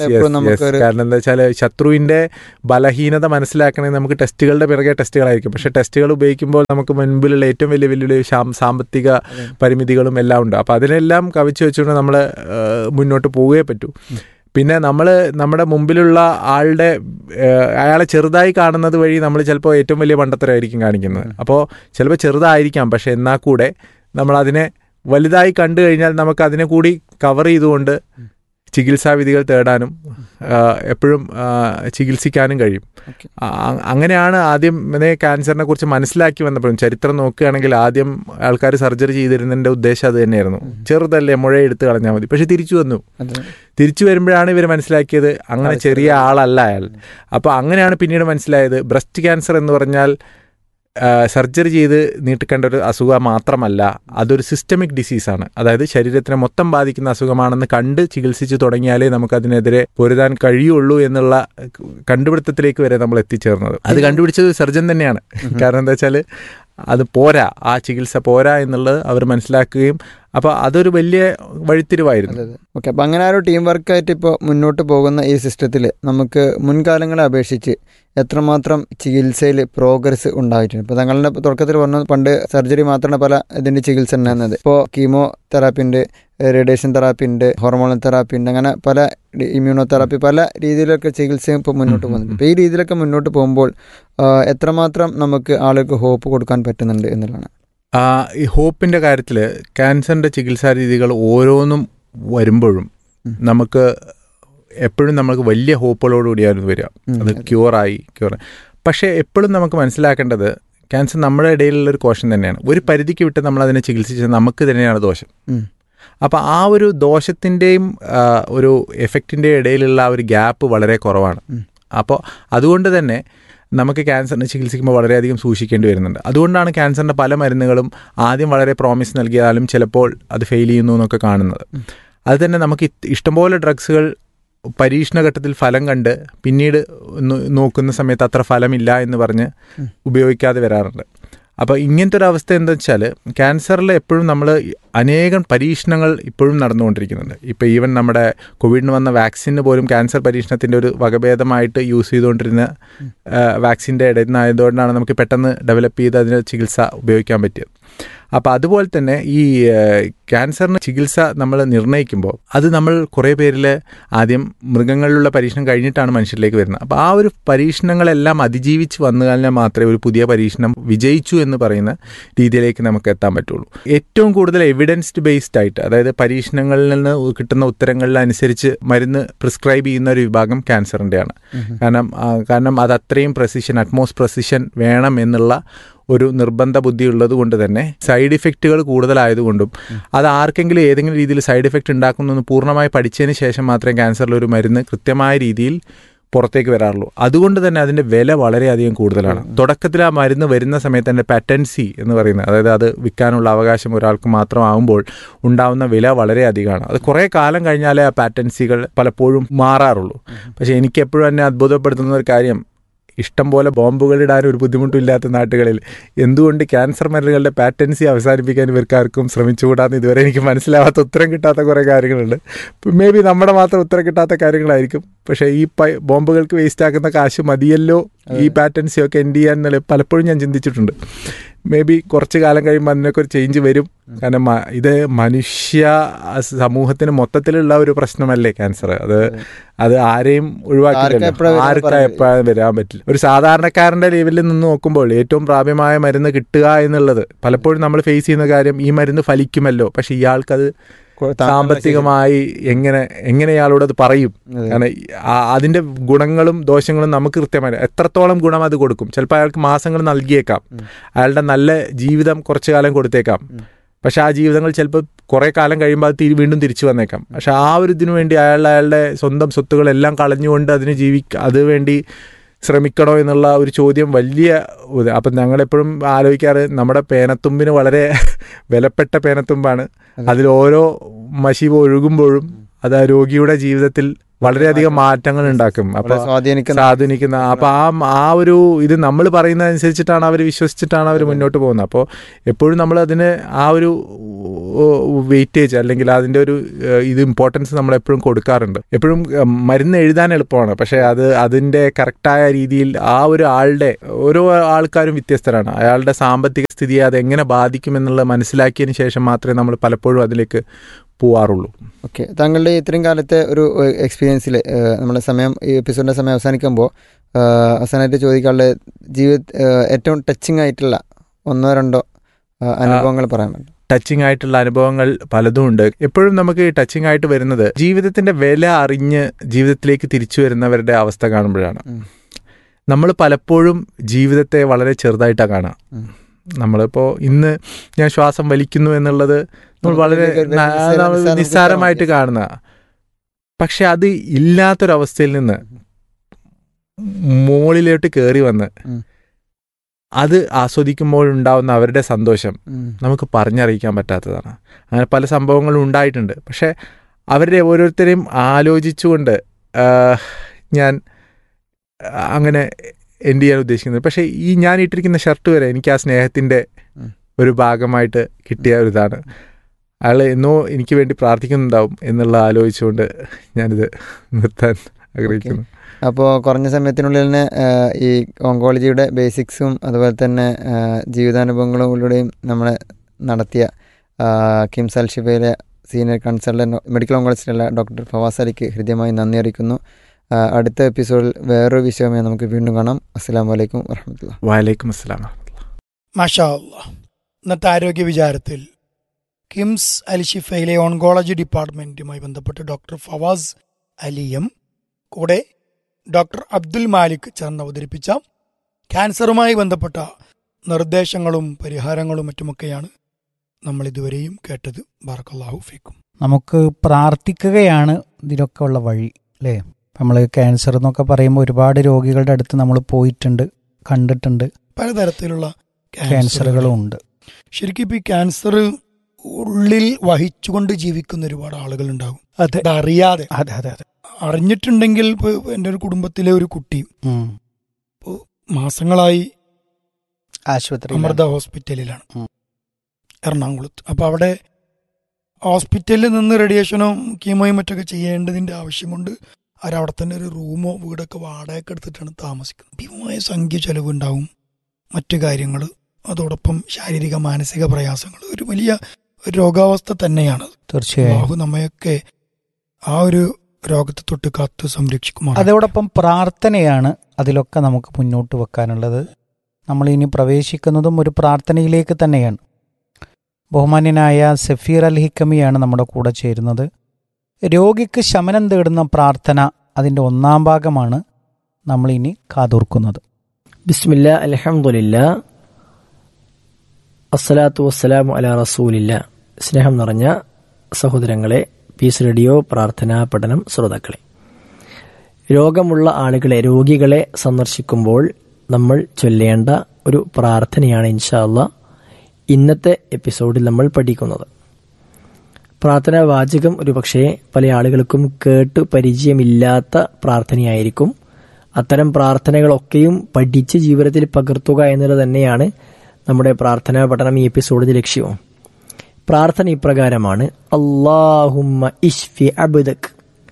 കാരണം എന്താ വെച്ചാൽ ശത്രുവിന്റെ ബലഹീനത മനസ്സിലാക്കണമെങ്കിൽ നമുക്ക് ടെസ്റ്റുകളുടെ പിറകെ ടെസ്റ്റുകളായിരിക്കും. പക്ഷെ ടെസ്റ്റുകൾ ഉപയോഗിക്കുമ്പോൾ നമുക്ക് മുൻപിലുള്ള ഏറ്റവും വലിയ വലിയ സാമ്പത്തിക പരിമിതികളും എല്ലാം ഉണ്ട്. അപ്പോൾ അതിനെല്ലാം കവിച്ച് വെച്ചുകൊണ്ട് നമ്മൾ മുന്നോട്ട് പോവുകയേ പറ്റൂ. പിന്നെ നമ്മൾ നമ്മുടെ മുമ്പിലുള്ള ആളുടെ അയാളെ ചെറുതായി കാണുന്നത് വഴി നമ്മൾ ചിലപ്പോൾ ഏറ്റവും വലിയ മണ്ടത്തരമായിരിക്കും കാണിക്കുന്നത്. അപ്പോൾ ചിലപ്പോൾ ചെറുതായിരിക്കാം, പക്ഷെ എന്നാൽ കൂടെ നമ്മളതിനെ വലുതായി കണ്ടു കഴിഞ്ഞാൽ നമുക്ക് അതിനെ കൂടി കവർ ചെയ്തുകൊണ്ട് ചികിത്സാവിധികൾ തേടാനും എപ്പോഴും ചികിത്സിക്കാനും കഴിയും. അങ്ങനെയാണ് ആദ്യം ക്യാൻസറിനെ കുറിച്ച് മനസ്സിലാക്കി വന്നപ്പോഴും ചരിത്രം നോക്കുകയാണെങ്കിൽ ആദ്യം ആൾക്കാർ സർജറി ചെയ്തിരുന്നതിൻ്റെ ഉദ്ദേശം അത് തന്നെയായിരുന്നു. ചെറുതല്ലേ, മുഴ എടുത്ത് കളഞ്ഞാൽ മതി. പക്ഷെ തിരിച്ചു വന്നു. തിരിച്ചു വരുമ്പോഴാണ് ഇവർ മനസ്സിലാക്കിയത് അങ്ങനെ ചെറിയ ആളല്ല അയാൾ. അപ്പോൾ അങ്ങനെയാണ് പിന്നീട് മനസ്സിലായത് ബ്രസ്റ്റ് ക്യാൻസർ എന്ന് പറഞ്ഞാൽ സർജറി ചെയ്ത് നീട്ടിക്കേണ്ട ഒരു അസുഖം മാത്രമല്ല, അതൊരു സിസ്റ്റമിക് ഡിസീസാണ്. അതായത് ശരീരത്തിനെ മൊത്തം ബാധിക്കുന്ന അസുഖമാണെന്ന് കണ്ട് ചികിത്സിച്ച് തുടങ്ങിയാലേ നമുക്കതിനെതിരെ പൊരുതാൻ കഴിയുള്ളൂ എന്നുള്ള കണ്ടുപിടുത്തത്തിലേക്ക് വരെ നമ്മൾ എത്തിച്ചേർന്നത്. അത് കണ്ടുപിടിച്ചത് സർജൻ തന്നെയാണ്. കാരണം എന്താ വെച്ചാൽ അത് പോരാ, ആ ചികിത്സ പോരാ എന്നുള്ളത് അവർ മനസ്സിലാക്കുകയും അപ്പോൾ അതൊരു വലിയ വഴിത്തിരിവായിരുന്നു.
ഓക്കെ, അപ്പോൾ അങ്ങനെ ഒരു ടീം വർക്കായിട്ട് ഇപ്പോൾ മുന്നോട്ട് പോകുന്ന ഈ സിസ്റ്റത്തിൽ നമുക്ക് മുൻകാലങ്ങളെ അപേക്ഷിച്ച് എത്രമാത്രം ചികിത്സയിൽ പ്രോഗ്രസ് ഉണ്ടായിട്ടുണ്ട്? ഇപ്പോൾ തങ്ങളുടെ തുടക്കത്തിൽ പറഞ്ഞു പണ്ട് സർജറി മാത്രമാണ് പല ഇതിൻ്റെ ചികിത്സ ഉണ്ടായിരുന്നത്. ഇപ്പോൾ കീമോ തെറാപ്പി ഉണ്ട്, റേഡിയേഷൻ തെറാപ്പി ഉണ്ട്, ഹോർമോണൽ തെറാപ്പി ഉണ്ട്, അങ്ങനെ പല ഇമ്മ്യൂണോ തെറാപ്പി, പല രീതിയിലൊക്കെ ചികിത്സയും ഇപ്പോൾ മുന്നോട്ട് പോകുന്നുണ്ട്. ഇപ്പോൾ ഈ രീതിയിലൊക്കെ മുന്നോട്ട് പോകുമ്പോൾ എത്രമാത്രം നമുക്ക് ആളുകൾക്ക് ഹോപ്പ് കൊടുക്കാൻ പറ്റുന്നുണ്ട് എന്നുള്ളതാണ്.
ഈ ഹോപ്പിൻ്റെ കാര്യത്തിൽ ക്യാൻസറിൻ്റെ ചികിത്സാ രീതികൾ ഓരോന്നും വരുമ്പോഴും നമുക്ക് എപ്പോഴും നമുക്ക് വലിയ ഹോപ്പുകളോടുകൂടിയായിരുന്നു വരിക. അത് ക്യൂറായി ക്യൂർ പക്ഷേ എപ്പോഴും നമുക്ക് മനസ്സിലാക്കേണ്ടത് ക്യാൻസർ നമ്മുടെ ഇടയിലുള്ളൊരു കോശം തന്നെയാണ്. ഒരു പരിധിക്ക് വിട്ട് നമ്മളതിനെ ചികിത്സിച്ചത് നമുക്ക് തന്നെയാണ് ദോഷം. അപ്പോൾ ആ ഒരു ദോഷത്തിൻ്റെയും ഒരു എഫക്റ്റിൻ്റെയും ഇടയിലുള്ള ആ ഒരു ഗ്യാപ്പ് വളരെ കുറവാണ്. അപ്പോൾ അതുകൊണ്ട് തന്നെ നമുക്ക് ക്യാൻസറിനെ ചികിത്സിക്കുമ്പോൾ വളരെയധികം സൂക്ഷിക്കേണ്ടി വരുന്നുണ്ട്. അതുകൊണ്ടാണ് ക്യാൻസറിൻ്റെ പല മരുന്നുകളും ആദ്യം വളരെ പ്രോമിസ് നൽകിയാലും ചിലപ്പോൾ അത് ഫെയിൽ ചെയ്യുന്നു എന്നൊക്കെ കാണുന്നത്. അത് തന്നെ നമുക്ക് ഇഷ്ടംപോലെ ഡ്രഗ്സുകൾ പരീക്ഷണഘട്ടത്തിൽ ഫലം കണ്ട് പിന്നീട് നോക്കുന്ന സമയത്ത് അത്ര ഫലമില്ല എന്ന് പറഞ്ഞ് ഉപയോഗിക്കാതെ വരാറുണ്ട്. അപ്പോൾ ഇങ്ങനത്തെ ഒരു അവസ്ഥ എന്താ വെച്ചാൽ ക്യാൻസറിൽ എപ്പോഴും നമ്മൾ അനേകം പരീക്ഷണങ്ങൾ ഇപ്പോഴും നടന്നുകൊണ്ടിരിക്കുന്നുണ്ട്. ഇപ്പോൾ ഈവൻ നമ്മുടെ കോവിഡിന് വന്ന വാക്സിന് പോലും ക്യാൻസർ പരീക്ഷണത്തിൻ്റെ ഒരു വകഭേദമായിട്ട് യൂസ് ചെയ്തുകൊണ്ടിരുന്ന വാക്സിൻ്റെ ഇടയിൽ നിന്നായതുകൊണ്ടാണ് നമുക്ക് പെട്ടെന്ന് ഡെവലപ്പ് ചെയ്ത് അതിന് ചികിത്സ ഉപയോഗിക്കാൻ പറ്റിയത്. അപ്പോൾ അതുപോലെ തന്നെ ഈ ക്യാൻസറിന് ചികിത്സ നമ്മൾ നിർണ്ണയിക്കുമ്പോൾ അത് നമ്മൾ കുറേ പേരിൽ ആദ്യം മൃഗങ്ങളിലുള്ള പരീക്ഷണം കഴിഞ്ഞിട്ടാണ് മനുഷ്യരിലേക്ക് വരുന്നത്. അപ്പോൾ ആ ഒരു പരീക്ഷണങ്ങളെല്ലാം അതിജീവിച്ച് വന്നു കഴിഞ്ഞാൽ മാത്രമേ ഒരു പുതിയ പരീക്ഷണം വിജയിച്ചു എന്ന് പറയുന്ന രീതിയിലേക്ക് നമുക്ക് എത്താൻ പറ്റുള്ളൂ. ഏറ്റവും കൂടുതൽ എവിഡൻസ്ഡ് ബേസ്ഡ് ആയിട്ട്, അതായത് പരീക്ഷണങ്ങളിൽ നിന്ന് കിട്ടുന്ന ഉത്തരങ്ങളിലനുസരിച്ച് മരുന്ന് പ്രിസ്ക്രൈബ് ചെയ്യുന്ന ഒരു വിഭാഗം ക്യാൻസറിൻ്റെയാണ്. കാരണം കാരണം അത് അത്രയും പ്രസിഷൻ, അറ്റ്മോസ്റ്റ് പ്രസിഷൻ വേണം എന്നുള്ള ഒരു നിർബന്ധ ബുദ്ധി ഉള്ളത് കൊണ്ട് തന്നെ സൈഡ് ഇഫക്റ്റുകൾ കൂടുതലായതുകൊണ്ടും അത് ആർക്കെങ്കിലും ഏതെങ്കിലും രീതിയിൽ സൈഡ് ഇഫക്റ്റ് ഉണ്ടാക്കുന്നതെന്ന് പൂർണ്ണമായി പഠിച്ചതിന് ശേഷം മാത്രമേ ക്യാൻസറിലൊരു മരുന്ന് കൃത്യമായ രീതിയിൽ പുറത്തേക്ക് വരാറുള്ളൂ. അതുകൊണ്ട് തന്നെ അതിൻ്റെ വില വളരെയധികം കൂടുതലാണ്. തുടക്കത്തിൽ ആ മരുന്ന് വരുന്ന സമയത്ത് തന്നെ പാറ്റൻസി എന്ന് പറയുന്നത്, അതായത് അത് വിൽക്കാനുള്ള അവകാശം ഒരാൾക്ക് മാത്രമാകുമ്പോൾ ഉണ്ടാവുന്ന വില വളരെ അധികമാണ്. അത് കുറേ കാലം കഴിഞ്ഞാലേ ആ പാറ്റൻസികൾ പലപ്പോഴും മാറാറുള്ളൂ. പക്ഷേ എനിക്കെപ്പോഴും എന്നെ അത്ഭുതപ്പെടുത്തുന്ന ഒരു കാര്യം, ഇഷ്ടം പോലെ ബോംബുകളിടാൻ ഒരു ബുദ്ധിമുട്ടില്ലാത്ത നാട്ടുകളിൽ എന്തുകൊണ്ട് ക്യാൻസർ മരുന്നുകളുടെ പാറ്റൻസി അവസാനിപ്പിക്കാൻ ഇവർക്കാർക്കും ശ്രമിച്ചുകൂടാന്ന് ഇതുവരെ എനിക്ക് മനസ്സിലാവാത്ത, ഉത്തരം കിട്ടാത്ത കുറേ കാര്യങ്ങളുണ്ട്. മേ ബി നമ്മുടെ മാത്രം ഉത്തരം കിട്ടാത്ത കാര്യങ്ങളായിരിക്കും. പക്ഷേ ഈ പൈ ബോംബുകൾക്ക് വേസ്റ്റ് ആക്കുന്ന കാശ് മതിയല്ലോ ഈ പാറ്റൻസിയൊക്കെ എൻഡ് ചെയ്യാൻ എന്നുള്ളത് പലപ്പോഴും ഞാൻ ചിന്തിച്ചിട്ടുണ്ട്. മേ ബി കുറച്ച് കാലം കഴിയുമ്പോൾ അതിനൊക്കെ ഒരു ചേഞ്ച് വരും. കാരണം ഇത് മനുഷ്യ സമൂഹത്തിന് മൊത്തത്തിലുള്ള ഒരു പ്രശ്നമല്ലേ ക്യാൻസർ. അത് അത് ആരെയും ഒഴിവാക്കില്ല, ആർക്കും എപ്പോഴും വരാൻ പറ്റില്ല. ഒരു സാധാരണക്കാരൻ്റെ ലെവലിൽ നിന്ന് നോക്കുമ്പോൾ ഏറ്റവും പ്രാപ്യമായ മരുന്ന് കിട്ടുക എന്നുള്ളത് പലപ്പോഴും നമ്മൾ ഫേസ് ചെയ്യുന്ന കാര്യം, ഈ മരുന്ന് ഫലിക്കുമല്ലോ, പക്ഷെ ഇയാൾക്കത് സാമ്പത്തികമായി എങ്ങനെ എങ്ങനെ ഇയാളോട് അത് പറയും. കാരണം അതിൻ്റെ ഗുണങ്ങളും ദോഷങ്ങളും നമുക്ക് കൃത്യമായി എത്രത്തോളം ഗുണം അത് കൊടുക്കും. ചിലപ്പോൾ അയാൾക്ക് മാസങ്ങൾ നൽകിയേക്കാം, അയാളുടെ നല്ല ജീവിതം കുറച്ചു കാലം കൊടുത്തേക്കാം, പക്ഷെ ആ ജീവിതങ്ങൾ ചിലപ്പോൾ കുറേ കാലം കഴിയുമ്പോൾ അത് വീണ്ടും തിരിച്ചു വന്നേക്കാം. പക്ഷെ ആ ഒരു ഇതിനു വേണ്ടി അയാൾ അയാളുടെ സ്വന്തം സ്വത്തുകളെല്ലാം കളഞ്ഞുകൊണ്ട് അതിന് ജീവിക്ക അത് വേണ്ടി ശ്രമിക്കണോ എന്നുള്ള ഒരു ചോദ്യം വലിയ. അപ്പം ഞങ്ങളെപ്പോഴും ആലോചിക്കാറ്, നമ്മുടെ പേനത്തുമ്പിന് വളരെ വിലപ്പെട്ട പേനത്തുമ്പാണ്. അതിൽ ഓരോ മഷി ഒഴുകുമ്പോഴും അത് ആ രോഗിയുടെ ജീവിതത്തിൽ വളരെയധികം മാറ്റങ്ങൾ ഉണ്ടാക്കും. അപ്പോൾ സ്വാധീനിക്കുന്ന അപ്പോൾ ആ ആ ഒരു ഇത് നമ്മൾ പറയുന്നതനുസരിച്ചിട്ടാണ് അവർ വിശ്വസിച്ചിട്ടാണ് അവർ മുന്നോട്ട് പോകുന്നത്. അപ്പോൾ എപ്പോഴും നമ്മൾ അതിന് ആ ഒരു വെയിറ്റേജ് അല്ലെങ്കിൽ അതിൻ്റെ ഒരു ഇത് ഇമ്പോർട്ടൻസ് നമ്മൾ എപ്പോഴും കൊടുക്കാറുണ്ട്. എപ്പോഴും മരുന്ന് എഴുതാൻ എളുപ്പമാണ്, പക്ഷേ അത് അതിൻ്റെ കറക്റ്റായ രീതിയിൽ ആ ഒരു ആളുടെ ഓരോ ആൾക്കാരും വ്യത്യസ്തരാണ്. അയാളുടെ സാമ്പത്തിക സ്ഥിതിയെ അതെങ്ങനെ ബാധിക്കുമെന്നുള്ളത് മനസ്സിലാക്കിയതിന് ശേഷം മാത്രമേ നമ്മൾ പലപ്പോഴും അതിലേക്ക് പോവാറുള്ളൂ.
ഓക്കെ, താങ്കളുടെ ഇത്രയും കാലത്തെ ഒരു എക്സ്പീരിയൻസിൽ നമ്മുടെ സമയം ഈ എപ്പിസോഡിൻ്റെ സമയം അവസാനിക്കുമ്പോൾ അവസാനമായിട്ട് ചോദിക്കാനുള്ള ജീവിത ഏറ്റവും ടച്ചിങ് ആയിട്ടുള്ള ഒന്നോ രണ്ടോ അനുഭവങ്ങൾ പറയാനുണ്ട്.
ടച്ചിങ് ആയിട്ടുള്ള അനുഭവങ്ങൾ പലതും ഉണ്ട്. എപ്പോഴും നമുക്ക് ടച്ചിങ് ആയിട്ട് വരുന്നത് ജീവിതത്തിൻ്റെ വില അറിഞ്ഞ് ജീവിതത്തിലേക്ക് തിരിച്ചു വരുന്നവരുടെ അവസ്ഥ കാണുമ്പോഴാണ്. നമ്മൾ പലപ്പോഴും ജീവിതത്തെ വളരെ ചെറുതായിട്ടാണ് കാണുക. നമ്മളിപ്പോൾ ഇന്ന് ഞാൻ ശ്വാസം വലിക്കുന്നു എന്നുള്ളത് നമ്മൾ വളരെ നിസ്സാരമായിട്ട് കാണുന്ന, പക്ഷെ അത് ഇല്ലാത്തൊരവസ്ഥയിൽ നിന്ന് മുകളിലോട്ട് കയറി വന്ന് അത് ആസ്വദിക്കുമ്പോഴുണ്ടാവുന്ന അവരുടെ സന്തോഷം നമുക്ക് പറഞ്ഞറിയിക്കാൻ പറ്റാത്തതാണ്. അങ്ങനെ പല സംഭവങ്ങളും ഉണ്ടായിട്ടുണ്ട്. പക്ഷെ അവരുടെ ഓരോരുത്തരെയും ആലോചിച്ചുകൊണ്ട് ഞാൻ അങ്ങനെ എൻഡ് ചെയ്യാൻ ഉദ്ദേശിക്കുന്നത്. പക്ഷേ ഈ ഞാൻ ഇട്ടിരിക്കുന്ന ഷർട്ട് വരെ എനിക്ക് ആ സ്നേഹത്തിൻ്റെ ഒരു ഭാഗമായിട്ട് കിട്ടിയ ഒരു ഇതാണ്. അയാൾ എന്നോ എനിക്ക് വേണ്ടി പ്രാർത്ഥിക്കുന്നുണ്ടാവും എന്നുള്ള ആലോചിച്ചുകൊണ്ട് ഞാനിത് നിർത്താൻ ആഗ്രഹിക്കുന്നു.
അപ്പോൾ കുറഞ്ഞ സമയത്തിനുള്ളിൽ തന്നെ ഈ ഓങ്കോളജിയുടെ ബേസിക്സും അതുപോലെ തന്നെ ജീവിതാനുഭവങ്ങളിലൂടെയും നമ്മൾ നടത്തിയ കിംസ് അൽ ഷിഫയിലെ senior consultant medical ഓങ്കോളജിസ്റ്റുള്ള doctor Fawaz അലിക്ക് ഹൃദ്യമായി നന്ദി അറിയിക്കുന്നു. അടുത്ത എപ്പിസോഡിൽ വേറൊരു വിഷയമായി നമുക്ക് വീണ്ടും കാണാം. അസ്സലാമു അലൈക്കും വറഹ്മത്തുള്ളാഹി.
വഅലൈക്കും അസ്സലാം.
മാഷാ അല്ലാഹ്. ഇന്നത്തെ ആരോഗ്യ വിചാരത്തിൽ കിംസ് അൽ ഷിഫയിലെ ഓൺകോളജി ഡിപ്പാർട്ട്മെൻറ്റുമായി ബന്ധപ്പെട്ട് ഡോക്ടർ ഫവാസ് അലിയും കൂടെ ഡോക്ടർ അബ്ദുൽ മാലിക് ചേർന്ന് അവതരിപ്പിച്ച ക്യാൻസറുമായി ബന്ധപ്പെട്ട നിർദ്ദേശങ്ങളും പരിഹാരങ്ങളും മറ്റുമൊക്കെയാണ് നമ്മൾ ഇതുവരെയും കേട്ടത്. ബറക്കല്ലാഹു ഫീക്കും.
നമുക്ക് പ്രാർത്ഥിക്കുകയാണ് ഇതിനൊക്കെ ഉള്ള വഴി, അല്ലേ? നമ്മൾ ക്യാൻസർ എന്നൊക്കെ പറയുമ്പോൾ ഒരുപാട് രോഗികളുടെ അടുത്ത് നമ്മൾ പോയിട്ടുണ്ട്, കണ്ടിട്ടുണ്ട്.
പലതരത്തിലുള്ള
ക്യാൻസറുകളും ഉണ്ട്.
ശരിക്കും ഇപ്പം ഈ ക്യാൻസർ ഉള്ളിൽ വഹിച്ചുകൊണ്ട് ജീവിക്കുന്ന ഒരുപാട് ആളുകൾ ഉണ്ടാകും,
അതെ,
അറിയാതെ.
അതെ അതെ അതെ
അറിഞ്ഞിട്ടുണ്ടെങ്കിൽ ഇപ്പോൾ എൻ്റെ ഒരു കുടുംബത്തിലെ ഒരു കുട്ടി
ഉം.
ഇപ്പോൾ മാസങ്ങളായി
ആശുപത്രി
അമൃത ഹോസ്പിറ്റലിലാണ്
ഉം.
എറണാകുളത്ത്. അപ്പോൾ അവിടെ ഹോസ്പിറ്റലിൽ നിന്ന് റേഡിയേഷനോ കീമോയും മറ്റൊക്കെ ചെയ്യേണ്ടതിൻ്റെ ആവശ്യം കൊണ്ട് അവരവിടെ തന്നെ ഒരു റൂമോ വീടൊക്കെ വാടകയ്ക്ക് എടുത്തിട്ടാണ് താമസിക്കുന്നത്. ഭീമമായ സംഖ്യ ചെലവുണ്ടാവും, മറ്റു കാര്യങ്ങൾ, അതോടൊപ്പം ശാരീരിക മാനസിക പ്രയാസങ്ങൾ, ഒരു വലിയ ഒരു രോഗാവസ്ഥ തന്നെയാണ്.
തീർച്ചയായും.
ബാഹു നമ്മയൊക്കെ ആ ഒരു രോഗത്തെ തൊട്ട് കാത്തു സംരക്ഷിക്കുമാർ.
അതോടൊപ്പം പ്രാർത്ഥനയാണ് അതിലൊക്കെ നമുക്ക് മുന്നോട്ട് വെക്കാനുള്ളത്. നമ്മൾ ഇനി പ്രവേശിക്കുന്നതും ഒരു പ്രാർത്ഥനയിലേക്ക് തന്നെയാണ്. ബഹുമാന്യനായ സഫീർ അൽ ഹിക്കമിയാണ് നമ്മുടെ കൂടെ ചേരുന്നത്. രോഗിക്ക് ശമനം തേടുന്ന പ്രാർത്ഥന, അതിൻ്റെ ഒന്നാം ഭാഗമാണ് നമ്മൾ ഇനി കാതോർക്കുന്നത്.
ബിസ്മില്ലാ അൽഹംദുലില്ലാ അസ്സലാത്തു വസ്സലാമു അലാ റസൂലില്ലാ. സ്നേഹം നിറഞ്ഞ സഹോദരങ്ങളെ, പീസ് റേഡിയോ പ്രാർത്ഥനാ പഠനം ശ്രോതാക്കളെ, രോഗമുള്ള ആളുകളെ, രോഗികളെ സന്ദർശിക്കുമ്പോൾ നമ്മൾ ചൊല്ലേണ്ട ഒരു പ്രാർത്ഥനയാണ് ഇൻഷാ അല്ലാ ഇന്നത്തെ എപ്പിസോഡിൽ നമ്മൾ പഠിക്കുന്നത്. പ്രാർത്ഥനാ വാചകം ഒരു പക്ഷേ പല ആളുകൾക്കും കേട്ട് പരിചയമില്ലാത്ത പ്രാർത്ഥനയായിരിക്കും. അത്തരം പ്രാർത്ഥനകളൊക്കെയും പഠിച്ച് ജീവിതത്തിൽ പകർത്തുക എന്നുള്ളത് തന്നെയാണ് നമ്മുടെ പ്രാർത്ഥനാ പഠനം ഈ എപ്പിസോഡിന്റെ ലക്ഷ്യവും. പ്രാർത്ഥന ഇപ്രകാരമാണ്: അല്ലാഹുമ്മ ഇശ്ഫി അബ്ദക്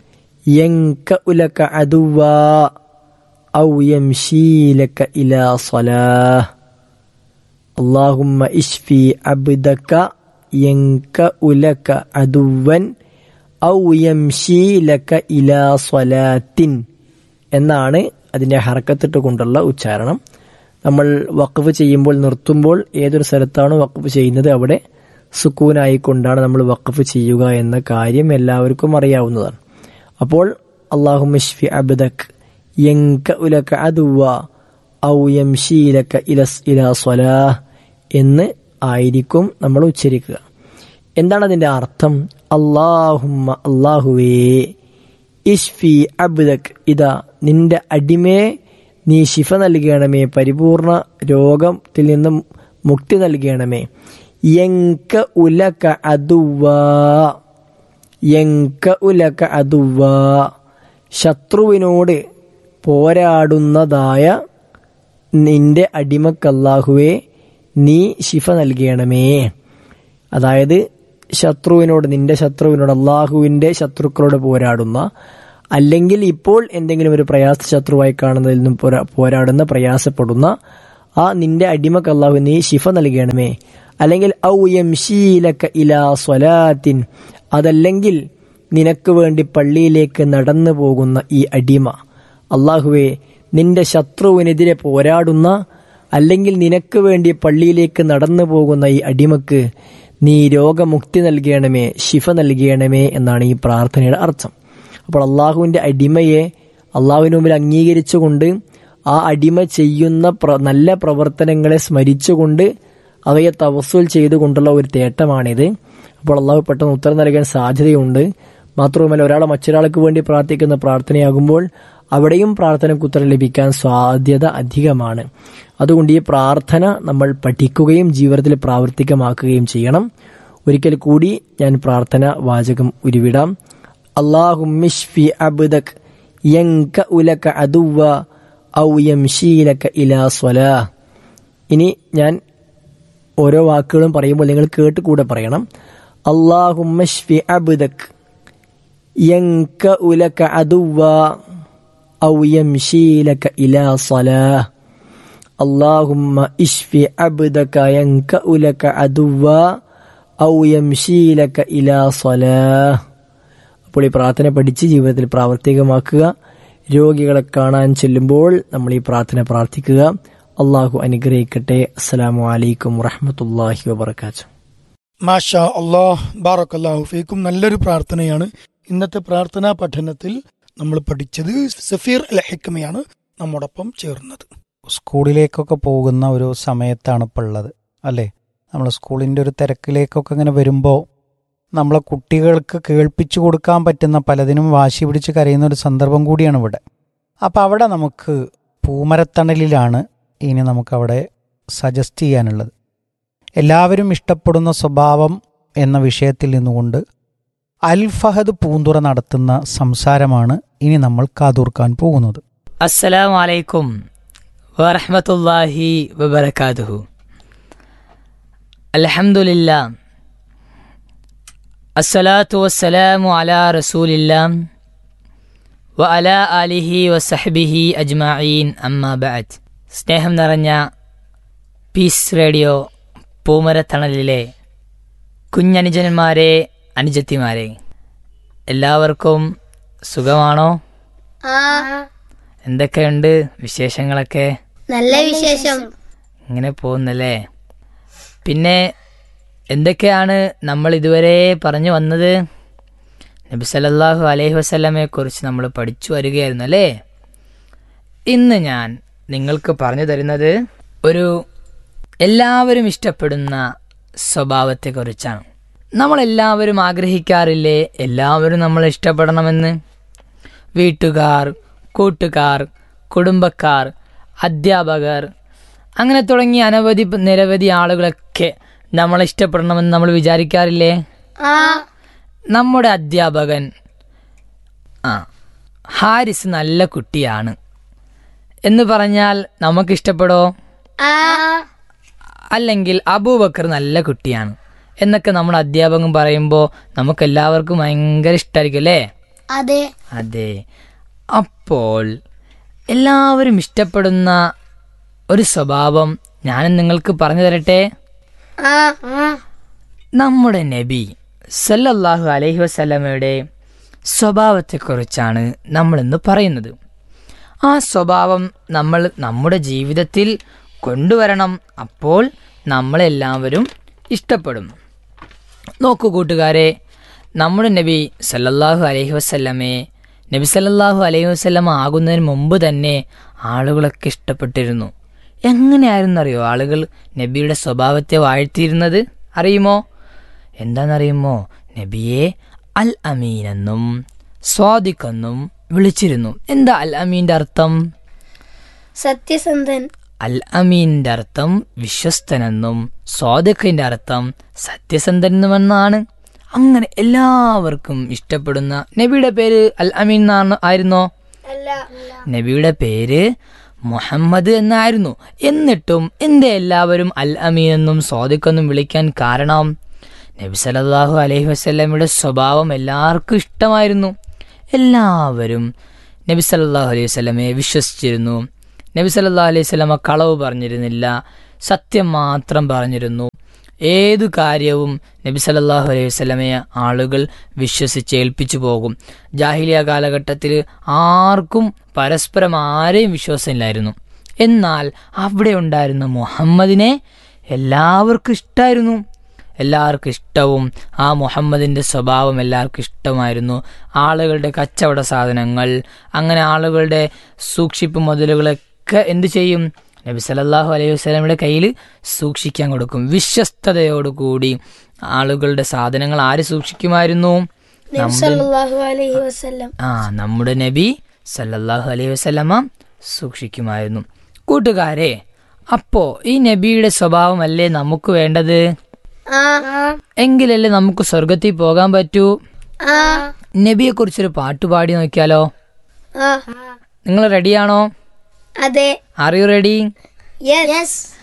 യൻകഉ ലക അദുവാ ഔ യംശീ ലക ഇലാ സ്വലാഹ്. അല്ലാഹുമ്മ ഇശ്ഫി അബ്ദക യൻകഉ ലക അദുവൻ ഔ യംശീ ലക ഇലാ സ്വലാത്തിൻ എന്നാണ് അതിൻ്റെ ഹറക്കത്തിട്ട് കൊണ്ടുള്ള ഉച്ചാരണം. നമ്മൾ വഖഫ് ചെയ്യുമ്പോൾ, നിർത്തുമ്പോൾ ഏതൊരു സ്ഥലത്താണ് വഖഫ് ചെയ്യുന്നത് അവിടെ സുക്കൂനായിക്കൊണ്ടാണ് നമ്മൾ വഖഫ് ചെയ്യുക എന്ന കാര്യം എല്ലാവർക്കും അറിയാവുന്നതാണ്. അപ്പോൾ അല്ലാഹുമ്മ ഇശ്ഫി അബ്ദക് യൻകഉ ലക അദുവാ ഔ യംശീ ലക ഇലാ സ്വലാഹ് എന്ന് ആയിരിക്കും നമ്മൾ ഉച്ചരിക്കുക. എന്താണ് അതിൻ്റെ അർത്ഥം? അല്ലാഹുമ്മ, അല്ലാഹുവേ, ഇശ്ഫി അബ്ദക്, ഇതാ നിന്റെ അടിമയെ നീ ശിഫ നൽകണമേ, പരിപൂർണ രോഗത്തിൽ നിന്നും മുക്തി നൽകണമേ. യൻകഉ ലക അദുവാ, യൻകഉ ലക അദുവാ, ശത്രുവിനോട് പോരാടുന്നതായ നിന്റെ അടിമക്കല്ലാഹുവേ നീ ശിഫ നൽകണമേ. അതായത് ശത്രുവിനോട്, നിന്റെ ശത്രുവിനോട്, അള്ളാഹുവിൻ്റെ ശത്രുക്കളോട് പോരാടുന്ന, അല്ലെങ്കിൽ ഇപ്പോൾ എന്തെങ്കിലും ഒരു പ്രയാസ ശത്രുവായി കാണുന്നതിൽ നിന്നും പോരാടുന്ന, പ്രയാസപ്പെടുന്ന ആ നിന്റെ അടിമക്ക് അല്ലാഹു നീ ശിഫ നൽകണമേ. അല്ലെങ്കിൽ ഔ യംശീ ലക ഇലാ സ്വലാത്തിൻ, അതല്ലെങ്കിൽ നിനക്ക് വേണ്ടി പള്ളിയിലേക്ക് നടന്നു പോകുന്ന ഈ അടിമ, അല്ലാഹുവേ നിന്റെ ശത്രുവിനെതിരെ പോരാടുന്ന, അല്ലെങ്കിൽ നിനക്ക് വേണ്ടി പള്ളിയിലേക്ക് നടന്നു പോകുന്ന ഈ അടിമക്ക് നീ രോഗമുക്തി നൽകണമേ, ശിഫ നൽകണമേ എന്നാണ് ഈ പ്രാർത്ഥനയുടെ അർത്ഥം. അപ്പോൾ അള്ളാഹുവിൻ്റെ അടിമയെ അള്ളാഹുവിന് മുമ്പിൽ അംഗീകരിച്ചുകൊണ്ട് ആ അടിമ ചെയ്യുന്ന പ്ര നല്ല പ്രവർത്തനങ്ങളെ സ്മരിച്ചുകൊണ്ട് അവയെ തവസ്സുൽ ചെയ്തുകൊണ്ടുള്ള ഒരു തേട്ടമാണിത്. അപ്പോൾ അള്ളാഹു പെട്ടെന്ന് ഉത്തരം നൽകാൻ സാധ്യതയുണ്ട്. മാത്രവുമല്ല, ഒരാളെ മറ്റൊരാൾക്ക് വേണ്ടി പ്രാർത്ഥിക്കുന്ന പ്രാർത്ഥനയാകുമ്പോൾ അവിടെയും പ്രാർത്ഥനയ്ക്ക് ഉത്തരം ലഭിക്കാൻ സാധ്യത അധികമാണ്. അതുകൊണ്ട് ഈ പ്രാർത്ഥന നമ്മൾ പഠിക്കുകയും ജീവിതത്തിൽ പ്രാവർത്തികമാക്കുകയും ചെയ്യണം. ഒരിക്കൽ കൂടി ഞാൻ പ്രാർത്ഥന വാചകം ഉരുവിടാം. അല്ലാഹുമ്മ ഇശ്ഫി അബ്ദക് യൻകഉ ലക അദുവാ ഔ യംശീ ലക ഇലാ സ്വലാഹ്. ഇനി ഞാൻ ഓരോ വാക്കുകളും പറയുമ്പോൾ നിങ്ങൾ കേട്ട് കൂടെ പറയണം. അല്ലാഹുമ്മ ഇശ്ഫി അബ്ദക് യൻകഉ ലക അദുവാ ഔ യംശീ ലക ഇലാ സ്വലാഹ്. അല്ലാഹുമ്മ ഇശ്ഫി അബ്ദക യൻകഉ ലക അദുവാ ഔ യംശീ ലക ഇലാ സ്വലാഹ്. അപ്പോൾ ഈ പ്രാർത്ഥന പഠിച്ച് ജീവിതത്തിൽ പ്രാവർത്തികമാക്കുക. രോഗികളെ കാണാൻ ചെല്ലുമ്പോൾ നമ്മൾ ഈ പ്രാർത്ഥന പ്രാർത്ഥിക്കുക. അള്ളാഹു അനുഗ്രഹിക്കട്ടെ. അസ്സലാമു അലൈക്കും വറഹ്മത്തുള്ളാഹി വബറകാതുഹു.
മാഷാ അല്ലാഹ്, ബാറക്കല്ലാഹു ഫീക്കും. നല്ലൊരു പ്രാർത്ഥനയാണ്. ഇന്നത്തെ പ്രാർത്ഥനാ പഠനത്തിൽ നമ്മൾ പഠിച്ചത്. സഫീർ അൽ ഹിക്കമയാണ് നമ്മോടൊപ്പം ചേർന്നത്.
സ്കൂളിലേക്കൊക്കെ പോകുന്ന ഒരു സമയത്താണ് ഇപ്പോൾ ഉള്ളത്, അല്ലേ? നമ്മൾ സ്കൂളിൻ്റെ ഒരു തിരക്കിലേക്കൊക്കെ ഇങ്ങനെ വരുമ്പോൾ നമ്മളെ കുട്ടികൾക്ക് കേൾപ്പിച്ചു കൊടുക്കാൻ പറ്റുന്ന പലതിനും വാശി പിടിച്ച് കരയുന്ന ഒരു സന്ദർഭം കൂടിയാണ് ഇവിടെ. അപ്പോൾ അവിടെ നമുക്ക് പൂമരത്തണലിലാണ് ഇനി നമുക്കവിടെ സജസ്റ്റ് ചെയ്യാനുള്ളത്. എല്ലാവരും ഇഷ്ടപ്പെടുന്ന സ്വഭാവം എന്ന വിഷയത്തിൽ നിന്നുകൊണ്ട് അൽ ഫഹദ് പൂന്തുറ നടത്തുന്ന സംസാരമാണ് ഇനി നമ്മൾ കാതോർക്കാൻ പോകുന്നത്.
അസ്സലാമു അലൈക്കും വറഹ്മത്തുള്ളാഹി വബറകാതുഹു. അൽഹംദുലില്ലാ അസ്സലാത്തു വസ്സലാമു അലാ റസൂലില്ലാ വ അലാ ആലിഹി വസഹ്ബിഹി അജ്മഈൻ അമ്മാ ബഅദ്. സ്നേഹം നിറഞ്ഞ പീസ് റേഡിയോ പൂമരത്തണലിലെ കുഞ്ഞനുജന്മാരെ, അനുജത്തിമാരെ, എല്ലാവർക്കും സുഖമാണോ? എന്തൊക്കെയുണ്ട് വിശേഷങ്ങളൊക്കെ?
നല്ല വിശേഷം.
ഇങ്ങനെ പോകുന്നല്ലേ. പിന്നെ എന്തൊക്കെയാണ് നമ്മൾ ഇതുവരെ പറഞ്ഞു വന്നത്? നബി സല്ലല്ലാഹു അലൈഹി വസല്ലമയെ കുറിച്ച് നമ്മൾ പഠിച്ചു വരികയായിരുന്നു അല്ലേ? ഇന്ന് ഞാൻ നിങ്ങൾക്ക് പറഞ്ഞു തരുന്നത് ഒരു എല്ലാവരും ഇഷ്ടപ്പെടുന്ന സ്വഭാവത്തെക്കുറിച്ചാണ്. നമ്മളെല്ലാവരും ആഗ്രഹിക്കാറില്ലേ എല്ലാവരും നമ്മളെ ഇഷ്ടപ്പെടണമെന്ന്? വീട്ടുകാർ, കൂട്ടുകാർ, കുടുംബക്കാർ, അധ്യാപകർ, അങ്ങനെ തുടങ്ങിയ അനവധി നിരവധി ആളുകളൊക്കെ നമ്മളെ ഇഷ്ടപ്പെടണമെന്ന് നമ്മൾ വിചാരിക്കാറില്ലേ? നമ്മുടെ അധ്യാപകൻ ആ ഹാരിസ് നല്ല കുട്ടിയാണ് എന്ന് പറഞ്ഞാൽ നമുക്കിഷ്ടപ്പെടോ? അല്ലെങ്കിൽ അബൂബക്കർ നല്ല കുട്ടിയാണ് എന്നൊക്കെ നമ്മുടെ അധ്യാപകൻ പറയുമ്പോൾ നമുക്കെല്ലാവർക്കും ഭയങ്കര ഇഷ്ടമായിരിക്കും അല്ലേ?
അതെ
അതെ. അപ്പോൾ എല്ലാവരും ഇഷ്ടപ്പെടുന്ന ഒരു സ്വഭാവം ഞാൻ നിങ്ങൾക്ക് പറഞ്ഞു തരട്ടെ. നമ്മുടെ നബി സല്ലല്ലാഹു അലൈഹി വസല്ലമയുടെ സ്വഭാവത്തെക്കുറിച്ചാണ് നമ്മളിന്ന് പറയുന്നത്. ആ സ്വഭാവം നമ്മൾ നമ്മുടെ ജീവിതത്തിൽ കൊണ്ടുവരണം. അപ്പോൾ നമ്മളെല്ലാവരും ഇഷ്ടപ്പെടും. നോക്കൂ കൂട്ടുകാരെ, നമ്മുടെ നബി സല്ലല്ലാഹു അലൈഹി വസല്ലമയെ നബി സല്ലല്ലാഹു അലൈഹി വസല്ലമ ആകുന്നതിന് മുമ്പ് തന്നെ ആളുകളൊക്കെ ഇഷ്ടപ്പെട്ടിരുന്നു. എങ്ങനെയായിരുന്നറിയോ ആളുകൾ നബിയുടെ സ്വഭാവത്തെ വാഴ്ത്തിയിരുന്നത്? അറിയുമോ? എന്താണെന്നറിയുമോ? നബിയെ അൽ അമീൻ എന്നും സ്വാദിഖെന്നും വിളിച്ചിരുന്നു. എന്താ അൽ അമീൻ്റെ അർത്ഥം?
സത്യസന്ധൻ.
അൽ അമീൻ്റെ അർത്ഥം വിശ്വസ്തനെന്നും സ്വാദിഖിൻ്റെ അർത്ഥം സത്യസന്ധനെന്നുമെന്നാണ്. അങ്ങനെ എല്ലാവർക്കും ഇഷ്ടപ്പെടുന്ന നബിയുടെ പേര് അൽ അമീൻ എന്നാണ് ആയിരുന്നോ? നബിയുടെ പേര് മുഹമ്മദ് എന്നായിരുന്നു. എന്നിട്ടും എന്തേ എല്ലാവരും അൽ അമീൻ എന്നും സ്വാദിഖെന്നും വിളിക്കാൻ കാരണം? നബി സല്ലല്ലാഹു അലൈഹി വസല്ലമയുടെ സ്വഭാവം എല്ലാവർക്കും ഇഷ്ടമായിരുന്നു. എല്ലാവരും നബി സല്ലല്ലാഹു അലൈഹി വസല്ലമയെ വിശ്വസിച്ചിരുന്നു. നബി സല്ലല്ലാഹു അലൈഹി വസല്ലമ കളവ് പറഞ്ഞിരുന്നില്ല, സത്യം മാത്രം പറഞ്ഞിരുന്നു. ഏതു കാര്യവും നബി സല്ലല്ലാഹു അലൈഹി വസല്ലമയെ ആളുകൾ വിശ്വസിച്ച് ഏൽപ്പിച്ചു പോകും. ജാഹിലിയ കാലഘട്ടത്തിൽ ആർക്കും പരസ്പരം ആരെയും വിശ്വാസമില്ലായിരുന്നു. എന്നാൽ അവിടെ ഉണ്ടായിരുന്ന മുഹമ്മദിനെ എല്ലാവർക്കും ഇഷ്ടമായിരുന്നു. എല്ലാവർക്കും ഇഷ്ടവും ആ മുഹമ്മദിൻ്റെ സ്വഭാവം എല്ലാവർക്കും ഇഷ്ടമായിരുന്നു. ആളുകളുടെ കച്ചവട സാധനങ്ങൾ, അങ്ങനെ ആളുകളുടെ സൂക്ഷിപ്പ് മുതലുകളൊക്കെ എന്തു ചെയ്യും? നബി സല്ലല്ലാഹു അലൈഹി വസല്ലമയുടെ കയ്യിൽ സൂക്ഷിക്കാൻ കൊടുക്കും. വിശ്വസ്തയോടുകൂടി ആളുകളുടെ സാധനങ്ങൾ ആര് സൂക്ഷിക്കുമായിരുന്നു? ആ നമ്മുടെ നബി സല്ലല്ലാഹു അലൈഹി വസല്ലമ സൂക്ഷിക്കുമായിരുന്നു. കൂട്ടുകാരെ, അപ്പോ ഈ നബിയുടെ സ്വഭാവമല്ലേ നമുക്ക് വേണ്ടത്? എങ്കിലല്ലേ നമുക്ക് സ്വർഗത്തിൽ പോകാൻ പറ്റൂ. നബിയെ കുറിച്ചൊരു പാട്ട് പാടി നോക്കിയാലോ? നിങ്ങൾ റെഡിയാണോ?
അതെ.
Are you ready?
യെസ്.